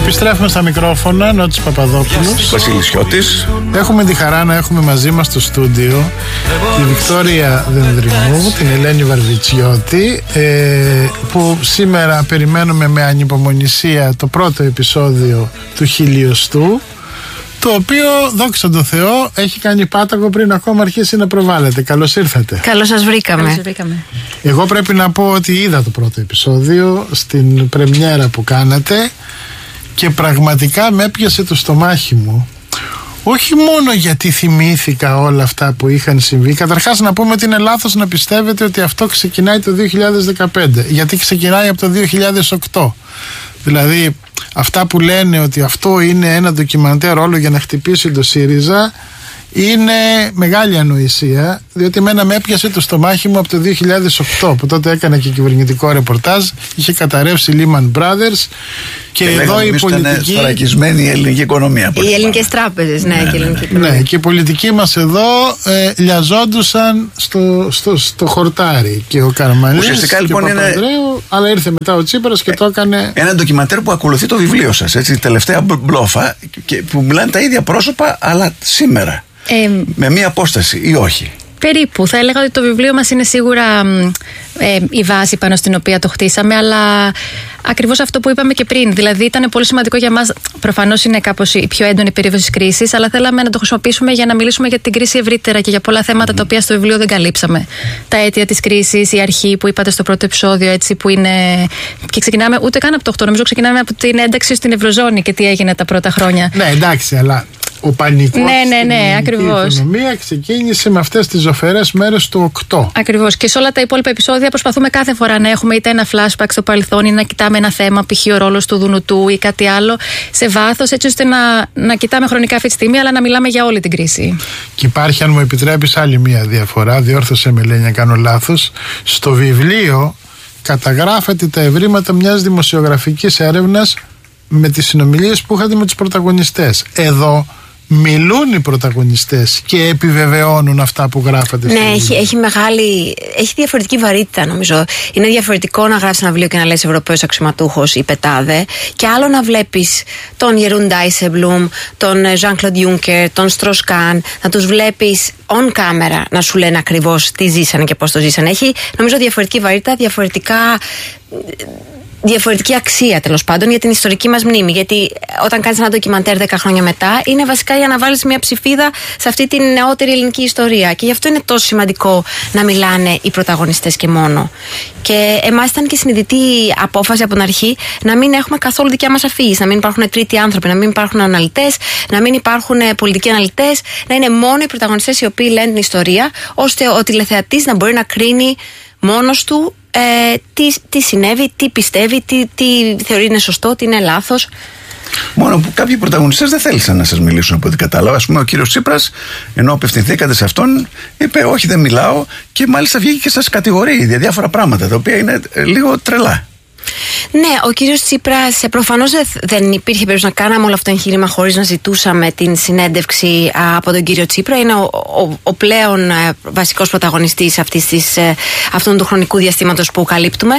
Επιστρέφουμε στα μικρόφωνα, Νότης Παπαδόπουλος, Βασίλης Χιώτης. Έχουμε τη χαρά να έχουμε μαζί μας στο στούντιο τη Βικτόρια Δενδρινού, την Ελένη Βαρβιτσιώτη, που σήμερα περιμένουμε με ανυπομονησία το πρώτο επεισόδιο του 1000ου, το οποίο, δόξα τω Θεώ, έχει κάνει πάταγο πριν ακόμα αρχίσει να προβάλλεται. Καλώς ήρθατε. Καλώς σας βρήκαμε. Εγώ πρέπει να πω ότι είδα το πρώτο επεισόδιο στην πρεμιέρα που κάνατε και πραγματικά με έπιασε το στομάχι μου. Όχι μόνο γιατί θυμήθηκα όλα αυτά που είχαν συμβεί. Καταρχάς να πούμε ότι είναι λάθος να πιστεύετε ότι αυτό ξεκινάει το 2015, γιατί ξεκινάει από το 2008. Δηλαδή αυτά που λένε ότι αυτό είναι ένα ντοκιμαντέρ όλο για να χτυπήσει το ΣΥΡΙΖΑ είναι μεγάλη ανοησία, διότι εμένα με έπιασε το στομάχι μου από το 2008, που τότε έκανα και κυβερνητικό ρεπορτάζ. Είχε καταρρεύσει Lehman Brothers και εδώ η πολιτική. Ήταν σφραγισμένη η ελληνική οικονομία. Οι ελληνικές τράπεζες, ναι, και οι πολιτικοί μας εδώ λιαζόντουσαν στο χορτάρι. Και ο Καραμανλής ουσιαστικά, και λοιπόν, ο Παπανδρέου, αλλά ήρθε μετά ο Τσίπρας και το έκανε. Ένα ντοκιμαντέρ που ακολουθεί το βιβλίο σας, έτσι, τελευταία μπλόφα, και που μιλάνε τα ίδια πρόσωπα, αλλά σήμερα. Με μία απόσταση ή όχι? Περίπου. Θα έλεγα ότι το βιβλίο μας είναι σίγουρα η βάση πάνω στην οποία το χτίσαμε, αλλά ακριβώς αυτό που είπαμε και πριν. Δηλαδή ήταν πολύ σημαντικό για μας. Προφανώς είναι κάπως η πιο έντονη περίοδος της κρίσης, αλλά θέλαμε να το χρησιμοποιήσουμε για να μιλήσουμε για την κρίση ευρύτερα και για πολλά θέματα τα οποία στο βιβλίο δεν καλύψαμε. Τα αίτια της κρίσης, η αρχή που είπατε στο πρώτο επεισόδιο, έτσι, που είναι. Και ξεκινάμε ούτε καν από το 8, νομίζω ξεκινάμε από την ένταξη στην Ευρωζώνη και τι έγινε τα πρώτα χρόνια. Ναι, εντάξει, αλλά ο πανικός στην ακριβώς. οικονομία ξεκίνησε με αυτές τις ζωφερές μέρες του 8. Ακριβώς. Και σε όλα τα υπόλοιπα επεισόδια προσπαθούμε κάθε φορά να έχουμε είτε ένα flashback στο παρελθόν ή να κοιτάμε ένα θέμα, π.χ. ο ρόλος του Δουνουτού ή κάτι άλλο, σε βάθος, έτσι ώστε να κοιτάμε χρονικά αυτή τη στιγμή, αλλά να μιλάμε για όλη την κρίση. Και υπάρχει, αν μου επιτρέπεις, άλλη μία διαφορά. Διόρθωσε με, λέει, να κάνω λάθος. Στο βιβλίο καταγράφεται τα ευρήματα μιας δημοσιογραφικής έρευνας με τις συνομιλίες που είχατε με τους πρωταγωνιστές. Εδώ μιλούν οι πρωταγωνιστές και επιβεβαιώνουν αυτά που γράφατε. Ναι, έχει διαφορετική βαρύτητα, νομίζω. Είναι διαφορετικό να γράψεις ένα βιβλίο και να λες Ευρωπαίος αξιωματούχος ή πετάδε, και άλλο να βλέπεις τον Γερούν Ντάισεμπλουμ, τον Jean-Claude Juncker, τον Στροσκάν, να τους βλέπεις on camera να σου λένε ακριβώς τι ζήσανε και πώς το ζήσανε. Έχει, νομίζω, διαφορετική βαρύτητα, διαφορετική αξία, τέλος πάντων, για την ιστορική μας μνήμη. Γιατί όταν κάνεις ένα ντοκιμαντέρ 10 χρόνια μετά, είναι βασικά για να βάλεις μια ψηφίδα σε αυτή την νεότερη ελληνική ιστορία. Και γι' αυτό είναι τόσο σημαντικό να μιλάνε οι πρωταγωνιστές και μόνο. Και εμάς ήταν και συνειδητή απόφαση από την αρχή να μην έχουμε καθόλου δικιά μας αφήγηση, να μην υπάρχουν τρίτοι άνθρωποι, να μην υπάρχουν αναλυτές, να μην υπάρχουν πολιτικοί αναλυτές, να είναι μόνο οι πρωταγωνιστές οι οποίοι λένε την ιστορία, ώστε ο τηλεθεατής να μπορεί να κρίνει μόνος του τι συνέβη, τι πιστεύει, τι θεωρεί είναι σωστό, τι είναι λάθος. Μόνο που κάποιοι πρωταγωνιστές δεν θέλησαν να σας μιλήσουν, από ό,τι κατάλαβα. Ας πούμε, ο κύριος Τσίπρας, ενώ απευθυνθήκατε σε αυτόν, είπε όχι, δεν μιλάω, και μάλιστα βγήκε και σας κατηγορεί για διάφορα πράγματα, τα οποία είναι λίγο τρελά. Ναι, ο κύριος Τσίπρας, προφανώς δεν υπήρχε περίπτωση να κάναμε όλο αυτό το εγχείρημα χωρίς να ζητούσαμε την συνέντευξη από τον κύριο Τσίπρα. Είναι ο πλέον βασικός πρωταγωνιστής αυτού του χρονικού διαστήματος που καλύπτουμε.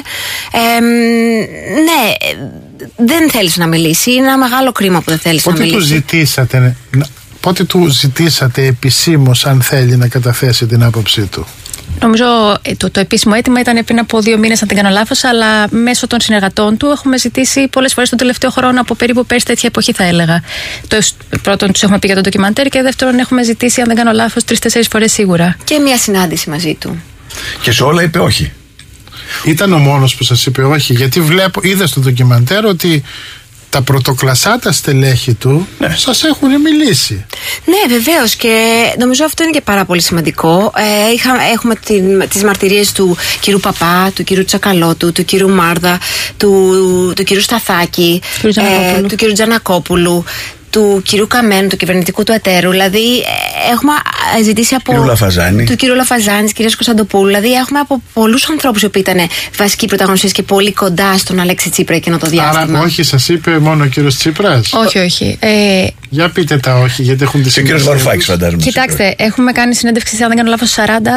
Ναι, δεν θέλησε να μιλήσει. Είναι ένα μεγάλο κρίμα που δεν θέλησε να μιλήσει. Πότε του ζητήσατε επισήμως αν θέλει να καταθέσει την άποψή του? Νομίζω το επίσημο αίτημα ήταν πριν από 2 μήνες, αν δεν κάνω λάθος, αλλά μέσω των συνεργατών του έχουμε ζητήσει πολλές φορές τον τελευταίο χρόνο, από περίπου πέρσι τέτοια εποχή, θα έλεγα. Πρώτον, τους έχουμε πει για το ντοκιμαντέρ, και δεύτερον, έχουμε ζητήσει, αν δεν κάνω λάθος, 3-4 φορές σίγουρα. Και μια συνάντηση μαζί του. Και σε όλα είπε όχι. Ήταν ο μόνος που σας είπε όχι? Γιατί είδα στο ντοκιμαντέρ ότι τα πρωτοκλασσάτα στελέχη του σας έχουν μιλήσει. Ναι, βεβαίως, και νομίζω αυτό είναι και πάρα πολύ σημαντικό. Έχουμε τις μαρτυρίες του κυρίου Παπά, του κυρίου Τσακαλώτου, του κυρίου Μάρδα, του κυρίου Σταθάκη, του κυρίου Τζανακόπουλου, του κυρίου Καμένου, του κυβερνητικού του εταίρου. Δηλαδή, έχουμε ζητήσει από. Του κυρίου Λαφαζάνη, της κυρίας Κωνσταντοπούλου. Δηλαδή, έχουμε από πολλούς ανθρώπους οι οποίοι ήταν βασικοί πρωταγωνιστές και πολύ κοντά στον Αλέξη Τσίπρα εκείνο το διάστημα. Άρα, όχι, σας είπε μόνο ο κύριος Τσίπρας? Όχι. Για πείτε τα όχι, γιατί έχουν τη σημασία. Και ο κύριος Βαρουφάκης, φαντάζομαι. Κοιτάξτε, έχουμε κάνει συνέντευξη, αν δεν κάνω λάθος, 40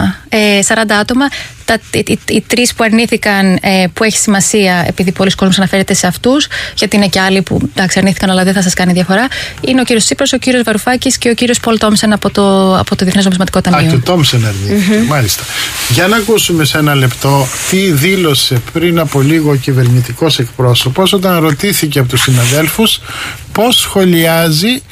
άτομα. Οι τρεις που αρνήθηκαν, που έχει σημασία, επειδή πολλοί κόσμος αναφέρεται σε αυτούς, γιατί είναι και άλλοι που αρνήθηκαν, αλλά δεν θα σας κάνει διαφορά, είναι ο κύριος Τσίπρας, ο κύριος Βαρουφάκης και ο κύριος Πολ Τόμσεν από το Διεθνές Νομισματικό Ταμείο. Και ο Τόμσεν αρνήθηκε, μάλιστα. Για να ακούσουμε σε ένα λεπτό τι δήλωσε πριν από λίγο ο κυβερνητικός εκπρόσωπος όταν ρωτήθηκε από τους συναδέλφους πώς σχολιάζει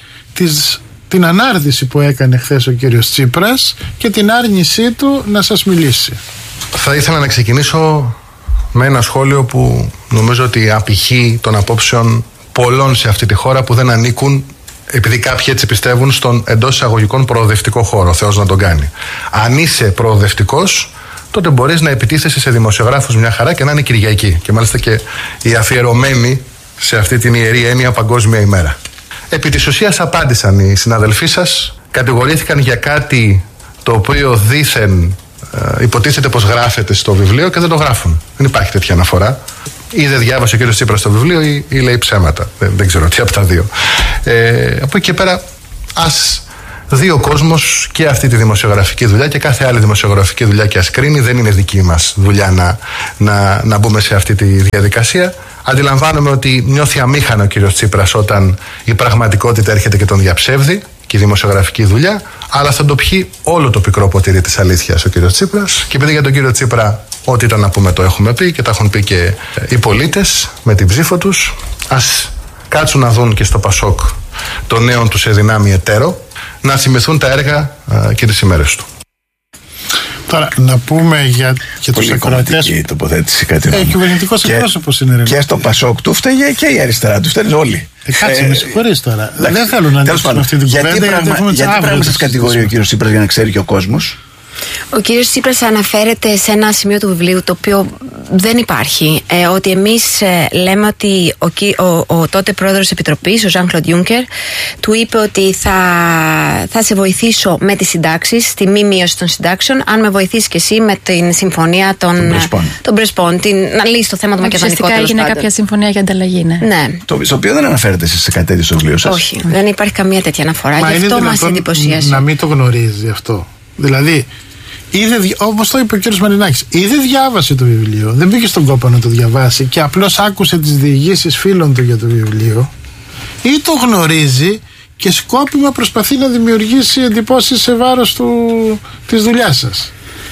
την ανάρτηση που έκανε χθες ο κύριος Τσίπρας και την άρνησή του να σας μιλήσει. Θα ήθελα να ξεκινήσω με ένα σχόλιο που νομίζω ότι απηχεί των απόψεων πολλών σε αυτή τη χώρα που δεν ανήκουν, επειδή κάποιοι έτσι πιστεύουν, στον εντός εισαγωγικών προοδευτικό χώρο. Θεός να τον κάνει. Αν είσαι προοδευτικός, τότε μπορείς να επιτίθεσαι σε δημοσιογράφους μια χαρά και να είναι Κυριακή. Και μάλιστα και οι αφιερωμένοι σε αυτή την ιερή έννοια Παγκόσμια ημέρα. Επί της ουσίας απάντησαν οι συναδελφοί σας, κατηγορήθηκαν για κάτι το οποίο δήθεν υποτίθεται πως γράφεται στο βιβλίο και δεν το γράφουν. Δεν υπάρχει τέτοια αναφορά. Ή δεν διάβασε ο κ. Τσίπρας το βιβλίο ή λέει ψέματα. Δεν ξέρω τι από τα δύο. Από εκεί και πέρα ας δει ο κόσμος και αυτή τη δημοσιογραφική δουλειά και κάθε άλλη δημοσιογραφική δουλειά και ας κρίνει. Δεν είναι δική μας δουλειά να μπούμε σε αυτή τη διαδικασία. Αντιλαμβάνομαι ότι νιώθει αμήχανο ο κ. Τσίπρας όταν η πραγματικότητα έρχεται και τον διαψεύδει και η δημοσιογραφική δουλειά, αλλά θα το πιει όλο το πικρό ποτήρι της αλήθειας ο κ. Τσίπρας. Και επειδή για τον κ. Τσίπρα ό,τι ήταν να πούμε το έχουμε πει και τα έχουν πει και οι πολίτες με την ψήφο τους, ας κάτσουν να δουν και στο Πασόκ το νέο του σε δυνάμει εταίρο, να θυμηθούν τα έργα και τις ημέρες του. Τώρα, να πούμε για τους ακροατές. Η τοποθέτηση κάτι Ο κυβερνητικός εκπρόσωπος είναι. Και στο Πασόκ του φταίγε και η αριστερά του, φταίνε όλοι. Κάτσε, με συγχωρείς τώρα. Δεν θέλω να ανοίξουμε αυτή την κουβέντα. Γιατί πράγμα σας κατηγορεί ο κύριος Τσίπρας για να ξέρει και ο κόσμος? Ο κύριος Τσίπρας αναφέρεται σε ένα σημείο του βιβλίου το οποίο δεν υπάρχει. Ότι εμείς λέμε ότι ο τότε πρόεδρος της Επιτροπής, ο Ζαν Κλοντ Γιούνκερ, του είπε ότι θα σε βοηθήσω με τις συντάξεις, τη μη μείωση των συντάξεων, αν με βοηθήσεις και εσύ με την συμφωνία των Πρεσπών. Να λύσει το θέμα του μακεδονικού. Ουσιαστικά έγινε κάποια συμφωνία για ανταλλαγή, ναι. Στο οποίο δεν αναφέρεται σε κάτι τέτοιο στο βιβλίο σας. Όχι, δεν υπάρχει καμία τέτοια αναφορά. Γι' αυτό μας εντυπωσίασε. Να μην το γνωρίζει αυτό. Δηλαδή, όπως το είπε ο κ. Μαρινάκης, ή δεν διάβασε το βιβλίο, δεν πήγε στον κόπο να το διαβάσει και απλώς άκουσε τις διηγήσεις φίλων του για το βιβλίο, ή το γνωρίζει και σκόπιμα προσπαθεί να δημιουργήσει εντυπώσεις σε βάρος της δουλειάς σας.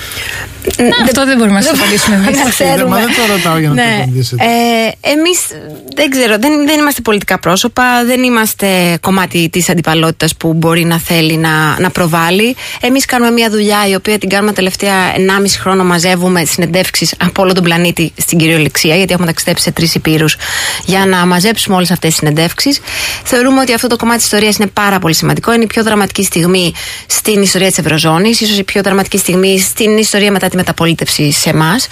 Αυτό δεν μπορούμε να σας απαντήσουμε εμείς. Δεν το ρωτάω για να το απαντήσετε. Εμείς δεν ξέρω, δεν είμαστε πολιτικά πρόσωπα, δεν είμαστε κομμάτι της αντιπαλότητας που μπορεί να θέλει να προβάλλει. Εμείς κάνουμε μια δουλειά η οποία την κάνουμε τελευταία 1,5 χρόνο, μαζεύουμε συνεντεύξεις από όλο τον πλανήτη στην κυριολεξία, γιατί έχουμε ταξιδέψει σε 3 υπήρους για να μαζέψουμε όλες αυτές τις συνεντεύξεις. Θεωρούμε ότι αυτό το κομμάτι της ιστορίας είναι πάρα πολύ σημαντικό. Είναι η πιο δραματική στιγμή στην ιστορία της Ευρωζώνης, ίσως η πιο δραματική στιγμή στην ιστορία μετά τη μεταπολίτευση σε εμάς.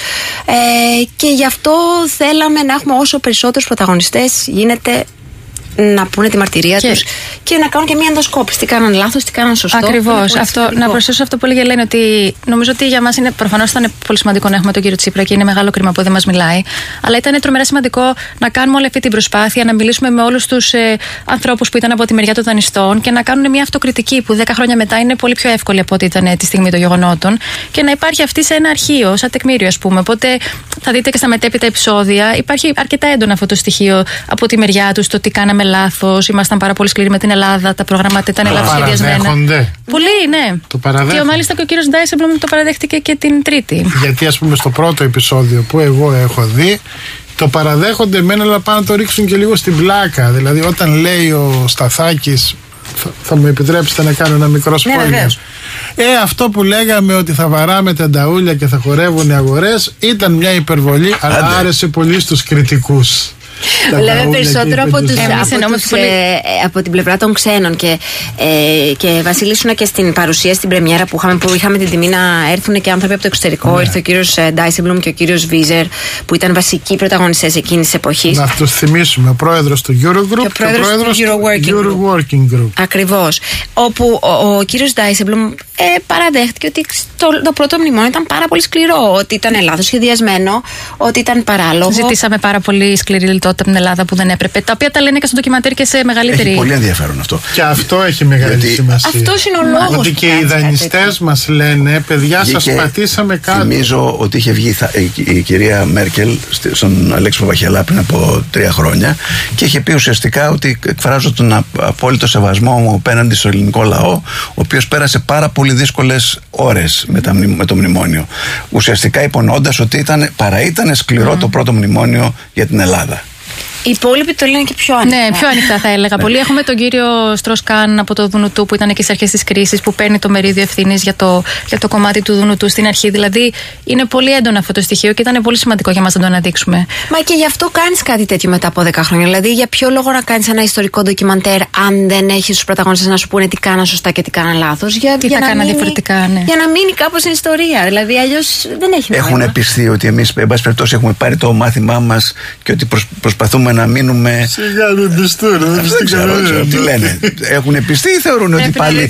Και γι' αυτό θέλαμε να έχουμε όσο περισσότερους πρωταγωνιστές γίνεται να πούνε τη μαρτυρία τους και να κάνουν και μια ενδοσκόπηση. Τι κάναν λάθος, τι κάναν σωστό. Ακριβώς. Να προσθέσω αυτό που έλεγε, λένε ότι νομίζω ότι για μας προφανώς ήταν πολύ σημαντικό να έχουμε τον κύριο Τσίπρα και είναι μεγάλο κρίμα που δεν μας μιλάει. Αλλά ήταν τρομερά σημαντικό να κάνουμε όλη αυτή την προσπάθεια, να μιλήσουμε με όλους τους ανθρώπους που ήταν από τη μεριά των δανειστών και να κάνουν μια αυτοκριτική που 10 χρόνια μετά είναι πολύ πιο εύκολη από ό,τι ήταν τη στιγμή των γεγονότων και να υπάρχει αυτή σε ένα αρχείο, σαν τεκμήριο, ας πούμε. Οπότε θα δείτε και στα μετέπειτα επεισόδια υπάρχει αρκετά έντονο αυτό το στοιχείο από τη μεριά τους, το τι κάναμε λάθος, ήμασταν πάρα πολύ σκληροί με την Ελλάδα, τα προγράμματα ήταν λάθος σχεδιασμένα. Πολύ, ναι. Και μάλιστα και ο κύριος Ντάισεμπλουμ το παραδέχτηκε και την Τρίτη. Γιατί, ας πούμε, στο πρώτο επεισόδιο που εγώ έχω δει, το παραδέχονται εμένα, αλλά πάνε να το ρίξουν και λίγο στην πλάκα. Δηλαδή, όταν λέει ο Σταθάκης, θα μου επιτρέψετε να κάνω ένα μικρό σπόιλερ. Αυτό που λέγαμε ότι θα βαράμε τενταούλια και θα χορεύουν οι αγορές ήταν μια υπερβολή, αλλά άρεσε πολύ στους κριτικούς. Λέμε περισσότερο από την πλευρά των ξένων και βασιλήσουν και στην παρουσία στην πρεμιέρα που είχαμε την τιμή να έρθουν και άνθρωποι από το εξωτερικό. Ήρθε ο κύριος Ντάισεμπλουμ και ο κύριος Βίζερ που ήταν βασικοί πρωταγωνιστές εκείνης της εποχής. Να τους θυμίσουμε, ο πρόεδρος του Eurogroup και ο πρόεδρος του Euroworking Group. Ακριβώς. Όπου ο κύριος Ντάισεμπλουμ παραδέχτηκε ότι το πρώτο μνημόνιο ήταν πάρα πολύ σκληρό, ότι ήταν λάθος σχεδιασμένο, ότι ήταν παράλογο. Ζητήσαμε πάρα πολύ σκληρή λειτουργία λιτότητα από την Ελλάδα που δεν έπρεπε. Τα οποία τα λένε και στο ντοκιμαντέρ και σε μεγαλύτερη. Έχει πολύ ενδιαφέρον αυτό. Και αυτό έχει μεγάλη σημασία. Αυτός είναι ο λόγος. Ότι και οι δανειστές μας λένε, παιδιά, σας πατήσαμε κάτω. Νομίζω ότι είχε βγει η κυρία Μέρκελ στον Αλέξη Παπαχελά πριν από 3 χρόνια και είχε πει ουσιαστικά ότι εκφράζω τον απόλυτο σεβασμό μου απέναντι στο ελληνικό λαό, ο οποίος πέρασε πάρα πολύ δύσκολες ώρες με το μνημόνιο. Ουσιαστικά υπονοώντας ότι ήταν σκληρό το πρώτο μνημόνιο για την Ελλάδα. Οι υπόλοιποι το λένε και πιο ανοιχτά. Ναι, πιο ανοιχτά θα έλεγα. Πολύ. Έχουμε τον κύριο Στροσκάν από το Δουνουτού που ήταν εκεί στις αρχές της κρίσης, που παίρνει το μερίδιο ευθύνης για το κομμάτι του Δουνουτού στην αρχή. Δηλαδή είναι πολύ έντονο αυτό το στοιχείο και ήταν πολύ σημαντικό για μας να το αναδείξουμε. Μα και γι' αυτό κάνεις κάτι τέτοιο μετά από 10 χρόνια. Δηλαδή, για ποιο λόγο να κάνεις ένα ιστορικό ντοκιμαντέρ αν δεν έχεις τους πρωταγωνιστές να σου πούνε τι κάναν σωστά και τι κάναν λάθος? Τι θα κάναν διαφορετικά, ναι. Για να μείνει κάπως στην ιστορία. Δηλαδή, αλλιώς δεν έχει νόημα. Έχουν πιστεί ότι εμείς, εν πάση περιπτώσει, έχουμε πάρει το μάθημά μας και ότι προσπαθούμε να μείνουμε. Σιγά μην πιστούν, δεν ξέρω τι λένε. Έχουν πιστεί ή θεωρούν ότι πάλι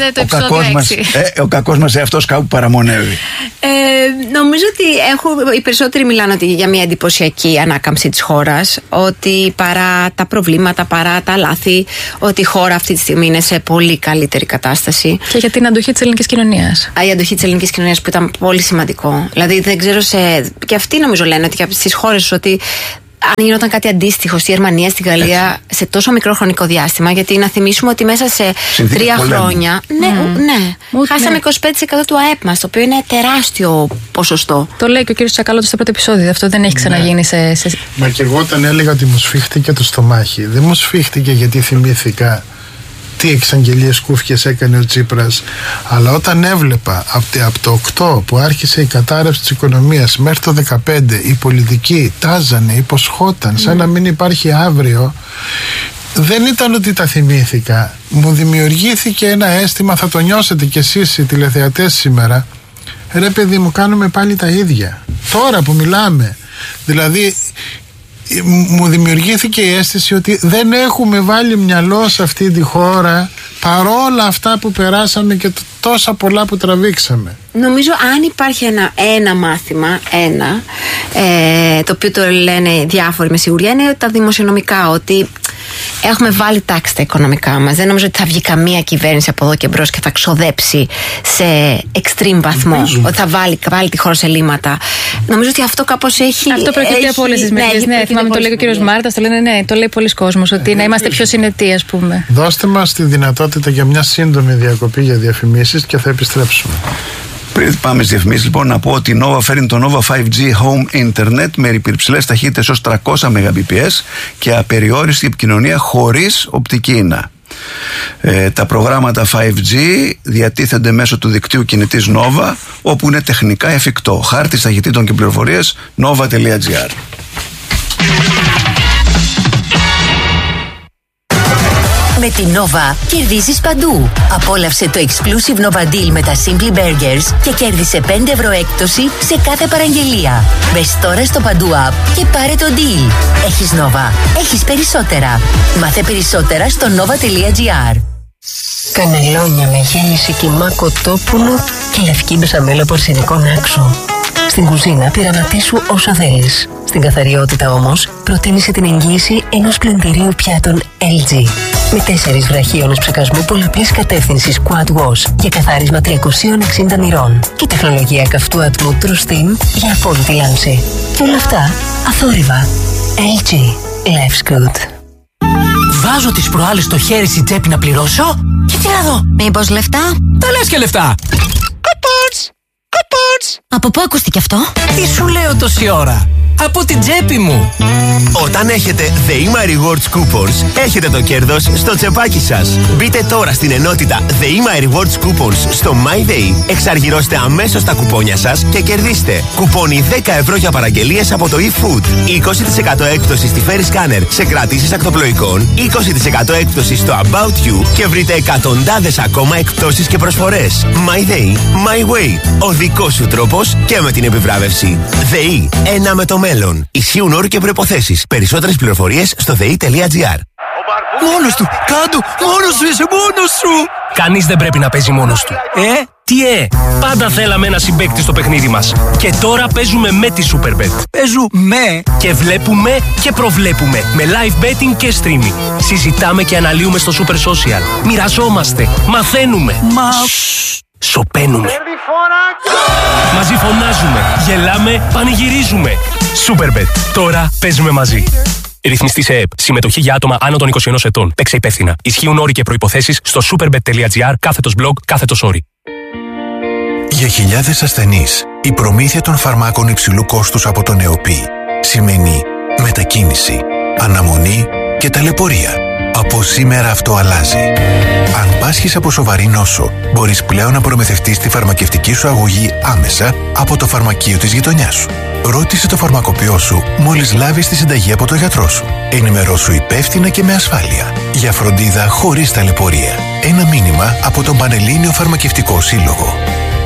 ο κακός μας εαυτός κάπου παραμονεύει? Νομίζω ότι οι περισσότεροι μιλάνε ότι για μια εντυπωσιακή ανάκαμψη της χώρας, ότι παρά τα προβλήματα, παρά τα λάθη, ότι η χώρα αυτή τη στιγμή είναι σε πολύ καλύτερη κατάσταση. Και για την αντοχή της ελληνικής κοινωνίας. Η αντοχή της ελληνικής κοινωνίας που ήταν πολύ σημαντικό. Δηλαδή δεν ξέρω και αυτοί νομίζω λένε ότι στις χώρες ότι αν γινόταν κάτι αντίστοιχο στη Γερμανία, στη Γαλλία, σε τόσο μικρό χρονικό διάστημα, γιατί να θυμίσουμε ότι μέσα σε 3 χρόνια. Ναι, χάσαμε 25% του ΑΕΠ μας, το οποίο είναι τεράστιο ποσοστό. Το λέει και ο κ. Τσακαλώτος στο πρώτο επεισόδιο. Αυτό δεν έχει ξαναγίνει σε. Μα και εγώ όταν έλεγα ότι μου σφίχτηκε το στομάχι, δεν μου σφίχτηκε γιατί θυμήθηκα τι εξαγγελίες κούφιες έκανε ο Τσίπρας, αλλά όταν έβλεπα από το 8 που άρχισε η κατάρρευση της οικονομίας μέχρι το 15 οι πολιτικοί τάζανε, υποσχόταν σαν να μην υπάρχει αύριο, δεν ήταν ότι τα θυμήθηκα, μου δημιουργήθηκε ένα αίσθημα, θα το νιώσετε κι εσείς οι τηλεθεατές σήμερα, ρε παιδί μου, κάνουμε πάλι τα ίδια τώρα που μιλάμε. Δηλαδή μου δημιουργήθηκε η αίσθηση ότι δεν έχουμε βάλει μυαλό σε αυτή τη χώρα παρόλα αυτά που περάσαμε και τόσα πολλά που τραβήξαμε. Νομίζω αν υπάρχει ένα μάθημα, το οποίο το λένε διάφοροι με σιγουριά, είναι τα δημοσιονομικά, ότι έχουμε βάλει τάξη στα οικονομικά μας. Δεν νομίζω ότι θα βγει καμία κυβέρνηση από εδώ και μπρος και θα ξοδέψει σε extreme βαθμό. Ότι θα βάλει τη χώρα σε λύματα. Νομίζω ότι αυτό κάπως έχει. Αυτό προκύπτει από όλες τις μεριές. Ναι, θυμάμαι το λέει και ο κύριος Μάρτας, το λένε, ναι, το λέει πολλοί κόσμος, ότι να είμαστε πιο συνετοί, ας πούμε. Δώστε μας τη δυνατότητα για μια σύντομη διακοπή για διαφημίσεις και θα επιστρέψουμε. Πριν πάμε στις διαφημίσεις, λοιπόν, να πω ότι η Nova φέρνει το Nova 5G Home Internet με υπερψηλές ταχύτητες ως 300 Mbps και απεριόριστη επικοινωνία χωρίς οπτική ίνα. Τα προγράμματα 5G διατίθενται μέσω του δικτύου κινητής Nova, όπου είναι τεχνικά εφικτό. Χάρτης ταχυτήτων και πληροφορίες nova.gr. Με την Nova κερδίζεις παντού. Απόλαυσε το exclusive Nova Deal με τα Simply Burgers και κέρδισε 5 ευρώ έκπτωση σε κάθε παραγγελία. Μπες τώρα στο Παντού App και πάρε το deal. Έχεις Nova. Έχεις περισσότερα. Μάθε περισσότερα στο nova.gr. Κανελόνια με γέμιση κιμά κοτόπουλο και λευκή μπεσαμέλα πορσινικών άξο. Στην κουζίνα πειραματίσου όσα θέλεις. Στην καθαριότητα όμως προτίμησε την εγγύηση ενός πλυντηρίου πιάτων LG. Με 4 βραχίονες ψεκασμού πολλαπλής κατεύθυνσης Quad Wash για καθάρισμα 360 μοιρών. Και τεχνολογία καυτού ατμού True Steam για απόλυτη λάμψη. Και όλα αυτά αθόρυβα. LG. Life's good. Βάζω τις προάλλες το χέρι στην τσέπη να πληρώσω και τι να δω. Μήπως λεφτά? Τα λες και λεφτά. Κουπόνς! Κουπόνς! Από πού ακούστηκε αυτό? Τι σου λέω τόση ώρα? Από την τσέπη μου. Όταν έχετε The My Rewards Coupons, έχετε το κέρδος στο τσεπάκι σας. Μπείτε τώρα στην ενότητα The My Rewards Coupons στο MyDay. Εξαργυρώστε αμέσως τα κουπόνια σας και κερδίστε κουπόνι 10 ευρώ για παραγγελίες από το eFood, 20% έκπτωση στη Ferry Scanner σε κρατήσεις ακτοπλοϊκών, 20% έκπτωση στο About You και βρείτε εκατοντάδες ακόμα εκπτώσεις και προσφορές. MyDay, My Way. Ο δικός σου τρόπος και με την επιβράβευση. ΔΕΗ, ένα με το μέλλον. Ισχύουν όροι και προϋποθέσεις. Περισσότερες πληροφορίες στο ΔΕΗ.gr. Μόνος του! Κάντου! Μόνος σου είσαι! Μόνος σου! Κανείς δεν πρέπει να παίζει μόνος του. Πάντα θέλαμε ένα συμπαίκτη στο παιχνίδι μας. Και τώρα παίζουμε με τη Superbet. Παίζουμε και βλέπουμε και προβλέπουμε με live betting και streaming. Συζητάμε και αναλύουμε στο Super Social. Μοιραζόμαστε, μαθαίνουμε. Σοπαίνουμε. Μαζί φωνάζουμε, γελάμε, πανηγυρίζουμε. Superbet. Τώρα παίζουμε μαζί. Ρυθμιστή σε ΕΕΠ. Συμμετοχή για άτομα άνω των 21 ετών. Παίξε υπεύθυνα. Ισχύουν όροι και προϋποθέσεις στο superbet.gr/blog/όροι. Για χιλιάδες ασθενείς, η προμήθεια των φαρμάκων υψηλού κόστους από τον ΕΟΠΗ σημαίνει μετακίνηση, αναμονή και ταλαιπωρία. Από σήμερα αυτό αλλάζει. Αν πάσχεις από σοβαρή νόσο, μπορείς πλέον να προμηθευτείς τη φαρμακευτική σου αγωγή άμεσα από το φαρμακείο της γειτονιάς σου. Ρώτησε το φαρμακοποιό σου μόλις λάβεις τη συνταγή από τον γιατρό σου. Ενημερώσου υπεύθυνα και με ασφάλεια. Για φροντίδα χωρίς ταλαιπωρία. Ένα μήνυμα από τον Πανελλήνιο Φαρμακευτικό Σύλλογο.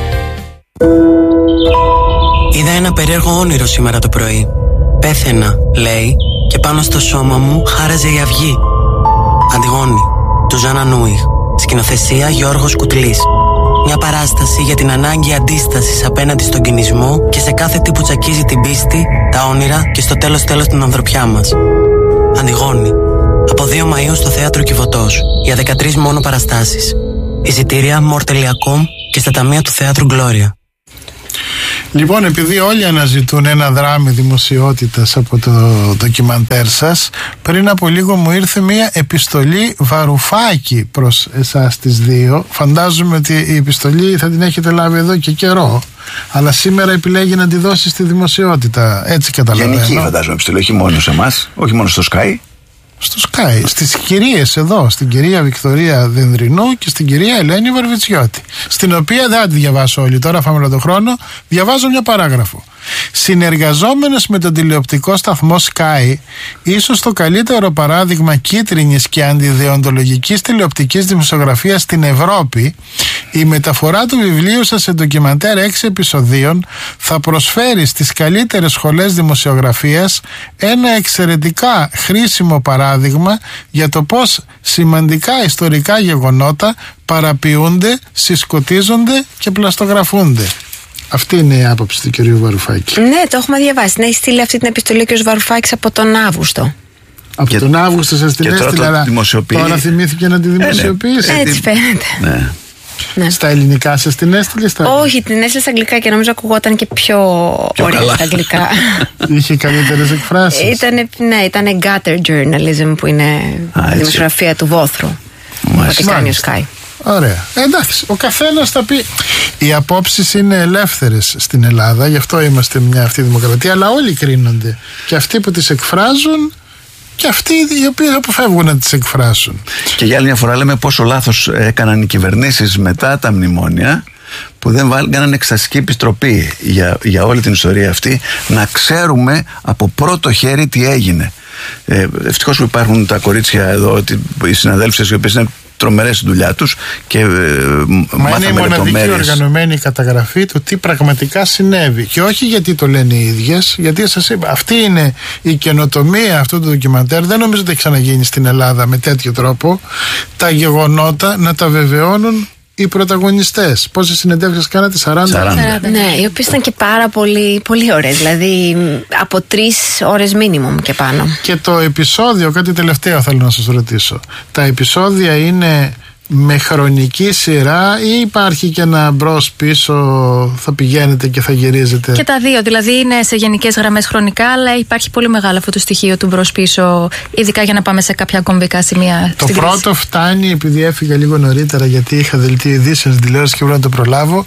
Είδα ένα περίεργο όνειρο σήμερα το πρωί. Πέθαινα, λέει, και πάνω στο σώμα μου χάραζε η αυγή. Αντιγόνη, του Ζάνα Νούιχ. Σκηνοθεσία Γιώργος Κουτλής. Μια παράσταση για την ανάγκη αντίστασης απέναντι στον κινησμό και σε κάθε τι που τσακίζει την πίστη, τα όνειρα και στο τέλος την ανθρωπιά μας. Αντιγόνη. Από 2 Μαΐου στο Θέατρο Κιβωτός. Για 13 μόνο παραστάσεις. Εισιτήρια more.com και στα ταμεία του Θέατρου Γκλώρια. Λοιπόν, επειδή όλοι αναζητούν ένα δράμι δημοσιότητας από το ντοκιμαντέρ σας, πριν από λίγο μου ήρθε μια επιστολή Βαρουφάκη προς εσάς τις δύο. Φαντάζομαι ότι η επιστολή θα την έχετε λάβει εδώ και καιρό, αλλά σήμερα επιλέγει να τη δώσει στη δημοσιότητα. Έτσι καταλαβαίνω. Γενική φαντάζομαι επιστολή, όχι μόνο σε εμάς, όχι μόνο στο Sky. Στο Sky, στις κυρίες εδώ, στην κυρία Βικτωρία Δενδρινού και στην κυρία Ελένη Βαρβιτσιώτη, στην οποία δεν θα τη διαβάσω όλη τώρα, φάμε τον χρόνο, διαβάζω μια παράγραφο. Συνεργαζόμενος με τον τηλεοπτικό σταθμό Sky, ίσως το καλύτερο παράδειγμα κίτρινης και αντιδεοντολογικής τηλεοπτικής δημοσιογραφίας στην Ευρώπη, η μεταφορά του βιβλίου σας σε ντοκιμαντέρ 6 επεισοδίων θα προσφέρει στις καλύτερες σχολές δημοσιογραφίας ένα εξαιρετικά χρήσιμο παράδειγμα για το πώς σημαντικά ιστορικά γεγονότα παραποιούνται, συσκοτίζονται και πλαστογραφούνται. Αυτή είναι η άποψη του κυρίου Βαρουφάκη. Ναι, το έχουμε διαβάσει. Να έχει στείλει αυτή την επιστολή ο κ. Βαρουφάκης από τον Αύγουστο. Από τον Αύγουστο σας την έστειλε, αλλά τώρα θυμήθηκε να τη δημοσιοποιήσει. Έτσι φαίνεται. Ναι. Στα ελληνικά σας την έστειλε? Όχι, την έστειλε στα αγγλικά και νομίζω ακουγόταν και πιο ωραία στα αγγλικά. Είχε καλύτερες εκφράσεις. Ήταν gutter journalism, που είναι η δημοσιογραφία του βόθρου. Ό,τι κάνει ο Sky. Ωραία. Εντάξει, ο καθένας θα πει. Οι απόψεις είναι ελεύθερες στην Ελλάδα, γι' αυτό είμαστε μια αυτή δημοκρατία, αλλά όλοι κρίνονται. Και αυτοί που τις εκφράζουν και αυτοί οι οποίοι αποφεύγουν να τις εκφράσουν. Και για άλλη μια φορά λέμε πόσο λάθος έκαναν οι κυβερνήσεις μετά τα μνημόνια, που δεν κάνανε εξαστική επιστροπή για όλη την ιστορία αυτή, να ξέρουμε από πρώτο χέρι τι έγινε. Ευτυχώς που υπάρχουν τα κορίτσια εδώ, οι συναδέλφες, οι οποίες είναι τρομερές στη δουλειά τους και μα είναι η μοναδική οργανωμένη καταγραφή του τι πραγματικά συνέβη, και όχι γιατί το λένε οι ίδιες, γιατί σας είπα, αυτή είναι η καινοτομία αυτού του ντοκιμαντέρ. Δεν νομίζω ότι έχει ξαναγίνει στην Ελλάδα με τέτοιο τρόπο τα γεγονότα να τα βεβαιώνουν οι πρωταγωνιστές. Πόσες συνεντεύξεις κάνατε? 40. Ναι, οι οποίες ήταν και πάρα πολύ, πολύ ωραίες. Δηλαδή από 3 ώρες μίνιμουμ και πάνω. Και το επεισόδιο, κάτι τελευταίο θέλω να σας ρωτήσω. Τα επεισόδια είναι με χρονική σειρά ή υπάρχει και ένα μπρος πίσω, θα πηγαίνετε και θα γυρίζετε? Και τα δύο, δηλαδή είναι σε γενικές γραμμές χρονικά, αλλά υπάρχει πολύ μεγάλο αυτό το στοιχείο του μπρος πίσω, ειδικά για να πάμε σε κάποια κομβικά σημεία. Το πρώτο φτάνει, επειδή έφυγα λίγο νωρίτερα γιατί είχα δελτίο ειδήσεων στην τηλεόραση και πρέπει να το προλάβω.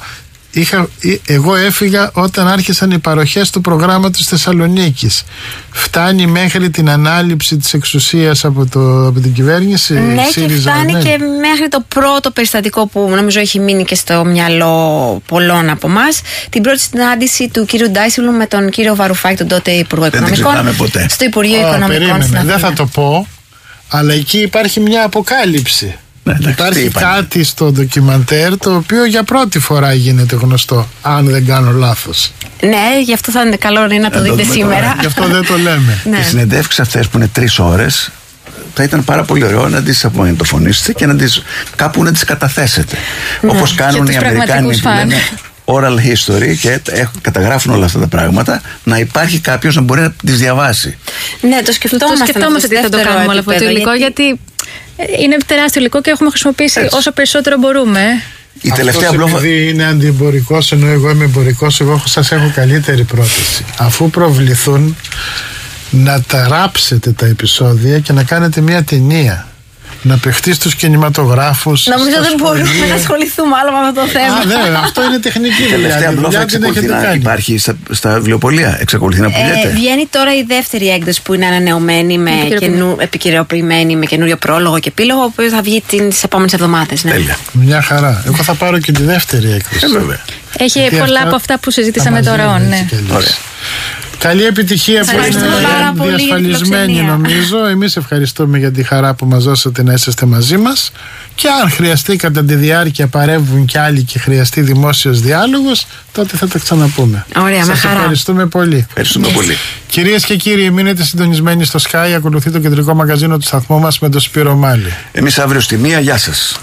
Εγώ έφυγα όταν άρχισαν οι παροχές του προγράμματος της Θεσσαλονίκης. Φτάνει μέχρι την ανάληψη της εξουσίας από την κυβέρνηση? Ναι, και φτάνει και μέχρι το πρώτο περιστατικό που νομίζω έχει μείνει και στο μυαλό πολλών από εμάς. Την πρώτη συνάντηση του κύριου Ντάισιλου με τον κύριο Βαρουφάκη, τον τότε Υπουργό Οικονομικών, στο Υπουργείο Οικονομικών. Δεν θα το πω, αλλά εκεί υπάρχει μια αποκάλυψη. Υπάρχει κάτι στο ντοκιμαντέρ το οποίο για πρώτη φορά γίνεται γνωστό, αν δεν κάνω λάθος. Ναι, γι' αυτό θα είναι καλό να το δείτε σήμερα. Γι' αυτό δεν το λέμε. Οι συνεντεύξεις αυτές που είναι 3 ώρες θα ήταν πάρα πολύ ωραίο να τις απομαγνητοφωνήσετε και κάπου να τις καταθέσετε. Όπως κάνουν οι Αμερικάνοι που λένε oral history και καταγράφουν όλα αυτά τα πράγματα, να υπάρχει κάποιος να μπορεί να τις διαβάσει. Ναι, το σκεφτόμαστε ότι θα το κάνουμε όλο αυτό το υλικό, γιατί είναι τεράστιο υλικό και έχουμε χρησιμοποιήσει όσο περισσότερο μπορούμε. Η τελευταία επειδή είναι αντιεμπορικός, ενώ εγώ είμαι εμπορικός, εγώ σας έχω καλύτερη πρόταση. Αφού προβληθούν, να ταράψετε τα επεισόδια και να κάνετε μια ταινία. Να παιχτεί στους κινηματογράφους. Νομίζω δεν μπορούμε να ασχοληθούμε άλλο με αυτό το θέμα. Ναι, αυτό είναι τεχνική δουλειά. Τελευταία μπλόφα εξακολουθεί να υπάρχει στα βιβλιοπωλεία. Εξακολουθεί να πουλιέται. Βγαίνει τώρα η δεύτερη έκδοση που είναι ανανεωμένη, επικαιροποιημένη, με καινούριο πρόλογο και επίλογο, που θα βγει τις επόμενες εβδομάδες. Ναι. Μια χαρά. Εγώ θα πάρω και τη δεύτερη έκδοση. Έχει πολλά από αυτά που συζητήσαμε τώρα. Ναι. Καλή επιτυχία που είναι διασφαλισμένη, νομίζω. Εμείς ευχαριστούμε για τη χαρά που μας δώσατε να είσαστε μαζί μας. Και αν χρειαστεί κατά τη διάρκεια παρεύουν κι άλλοι και χρειαστεί δημόσιος διάλογος, τότε θα τα ξαναπούμε. Ωραία, σας ευχαριστούμε πολύ. Ευχαριστούμε πολύ. Κυρίες και κύριοι, μείνετε συντονισμένοι στο Sky. Ακολουθεί το κεντρικό μαγαζίνο του σταθμού μας με τον Σπύρο Μάλη. Εμείς αύριο στη 1. Γεια σας.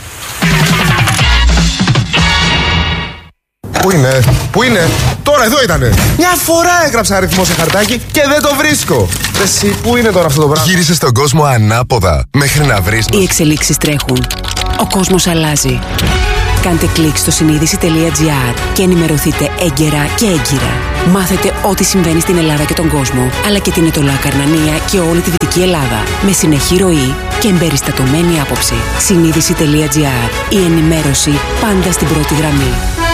Πού είναι, τώρα εδώ ήτανε. Μια φορά έγραψα αριθμό σε χαρτάκι και δεν το βρίσκω. Εσύ, πού είναι τώρα αυτό το πράγμα? Γύρισες στον κόσμο ανάποδα μέχρι να βρεις. Οι εξελίξεις τρέχουν. Ο κόσμος αλλάζει. Κάντε κλικ στο συνείδηση.gr και ενημερωθείτε έγκαιρα και έγκυρα. Μάθετε ό,τι συμβαίνει στην Ελλάδα και τον κόσμο, αλλά και την Ετωλά Καρνανία και όλη τη Δυτική Ελλάδα. Με συνεχή ροή και εμπεριστατωμένη άποψη. Συνείδηση.gr. Η ενημέρωση πάντα στην πρώτη γραμμή.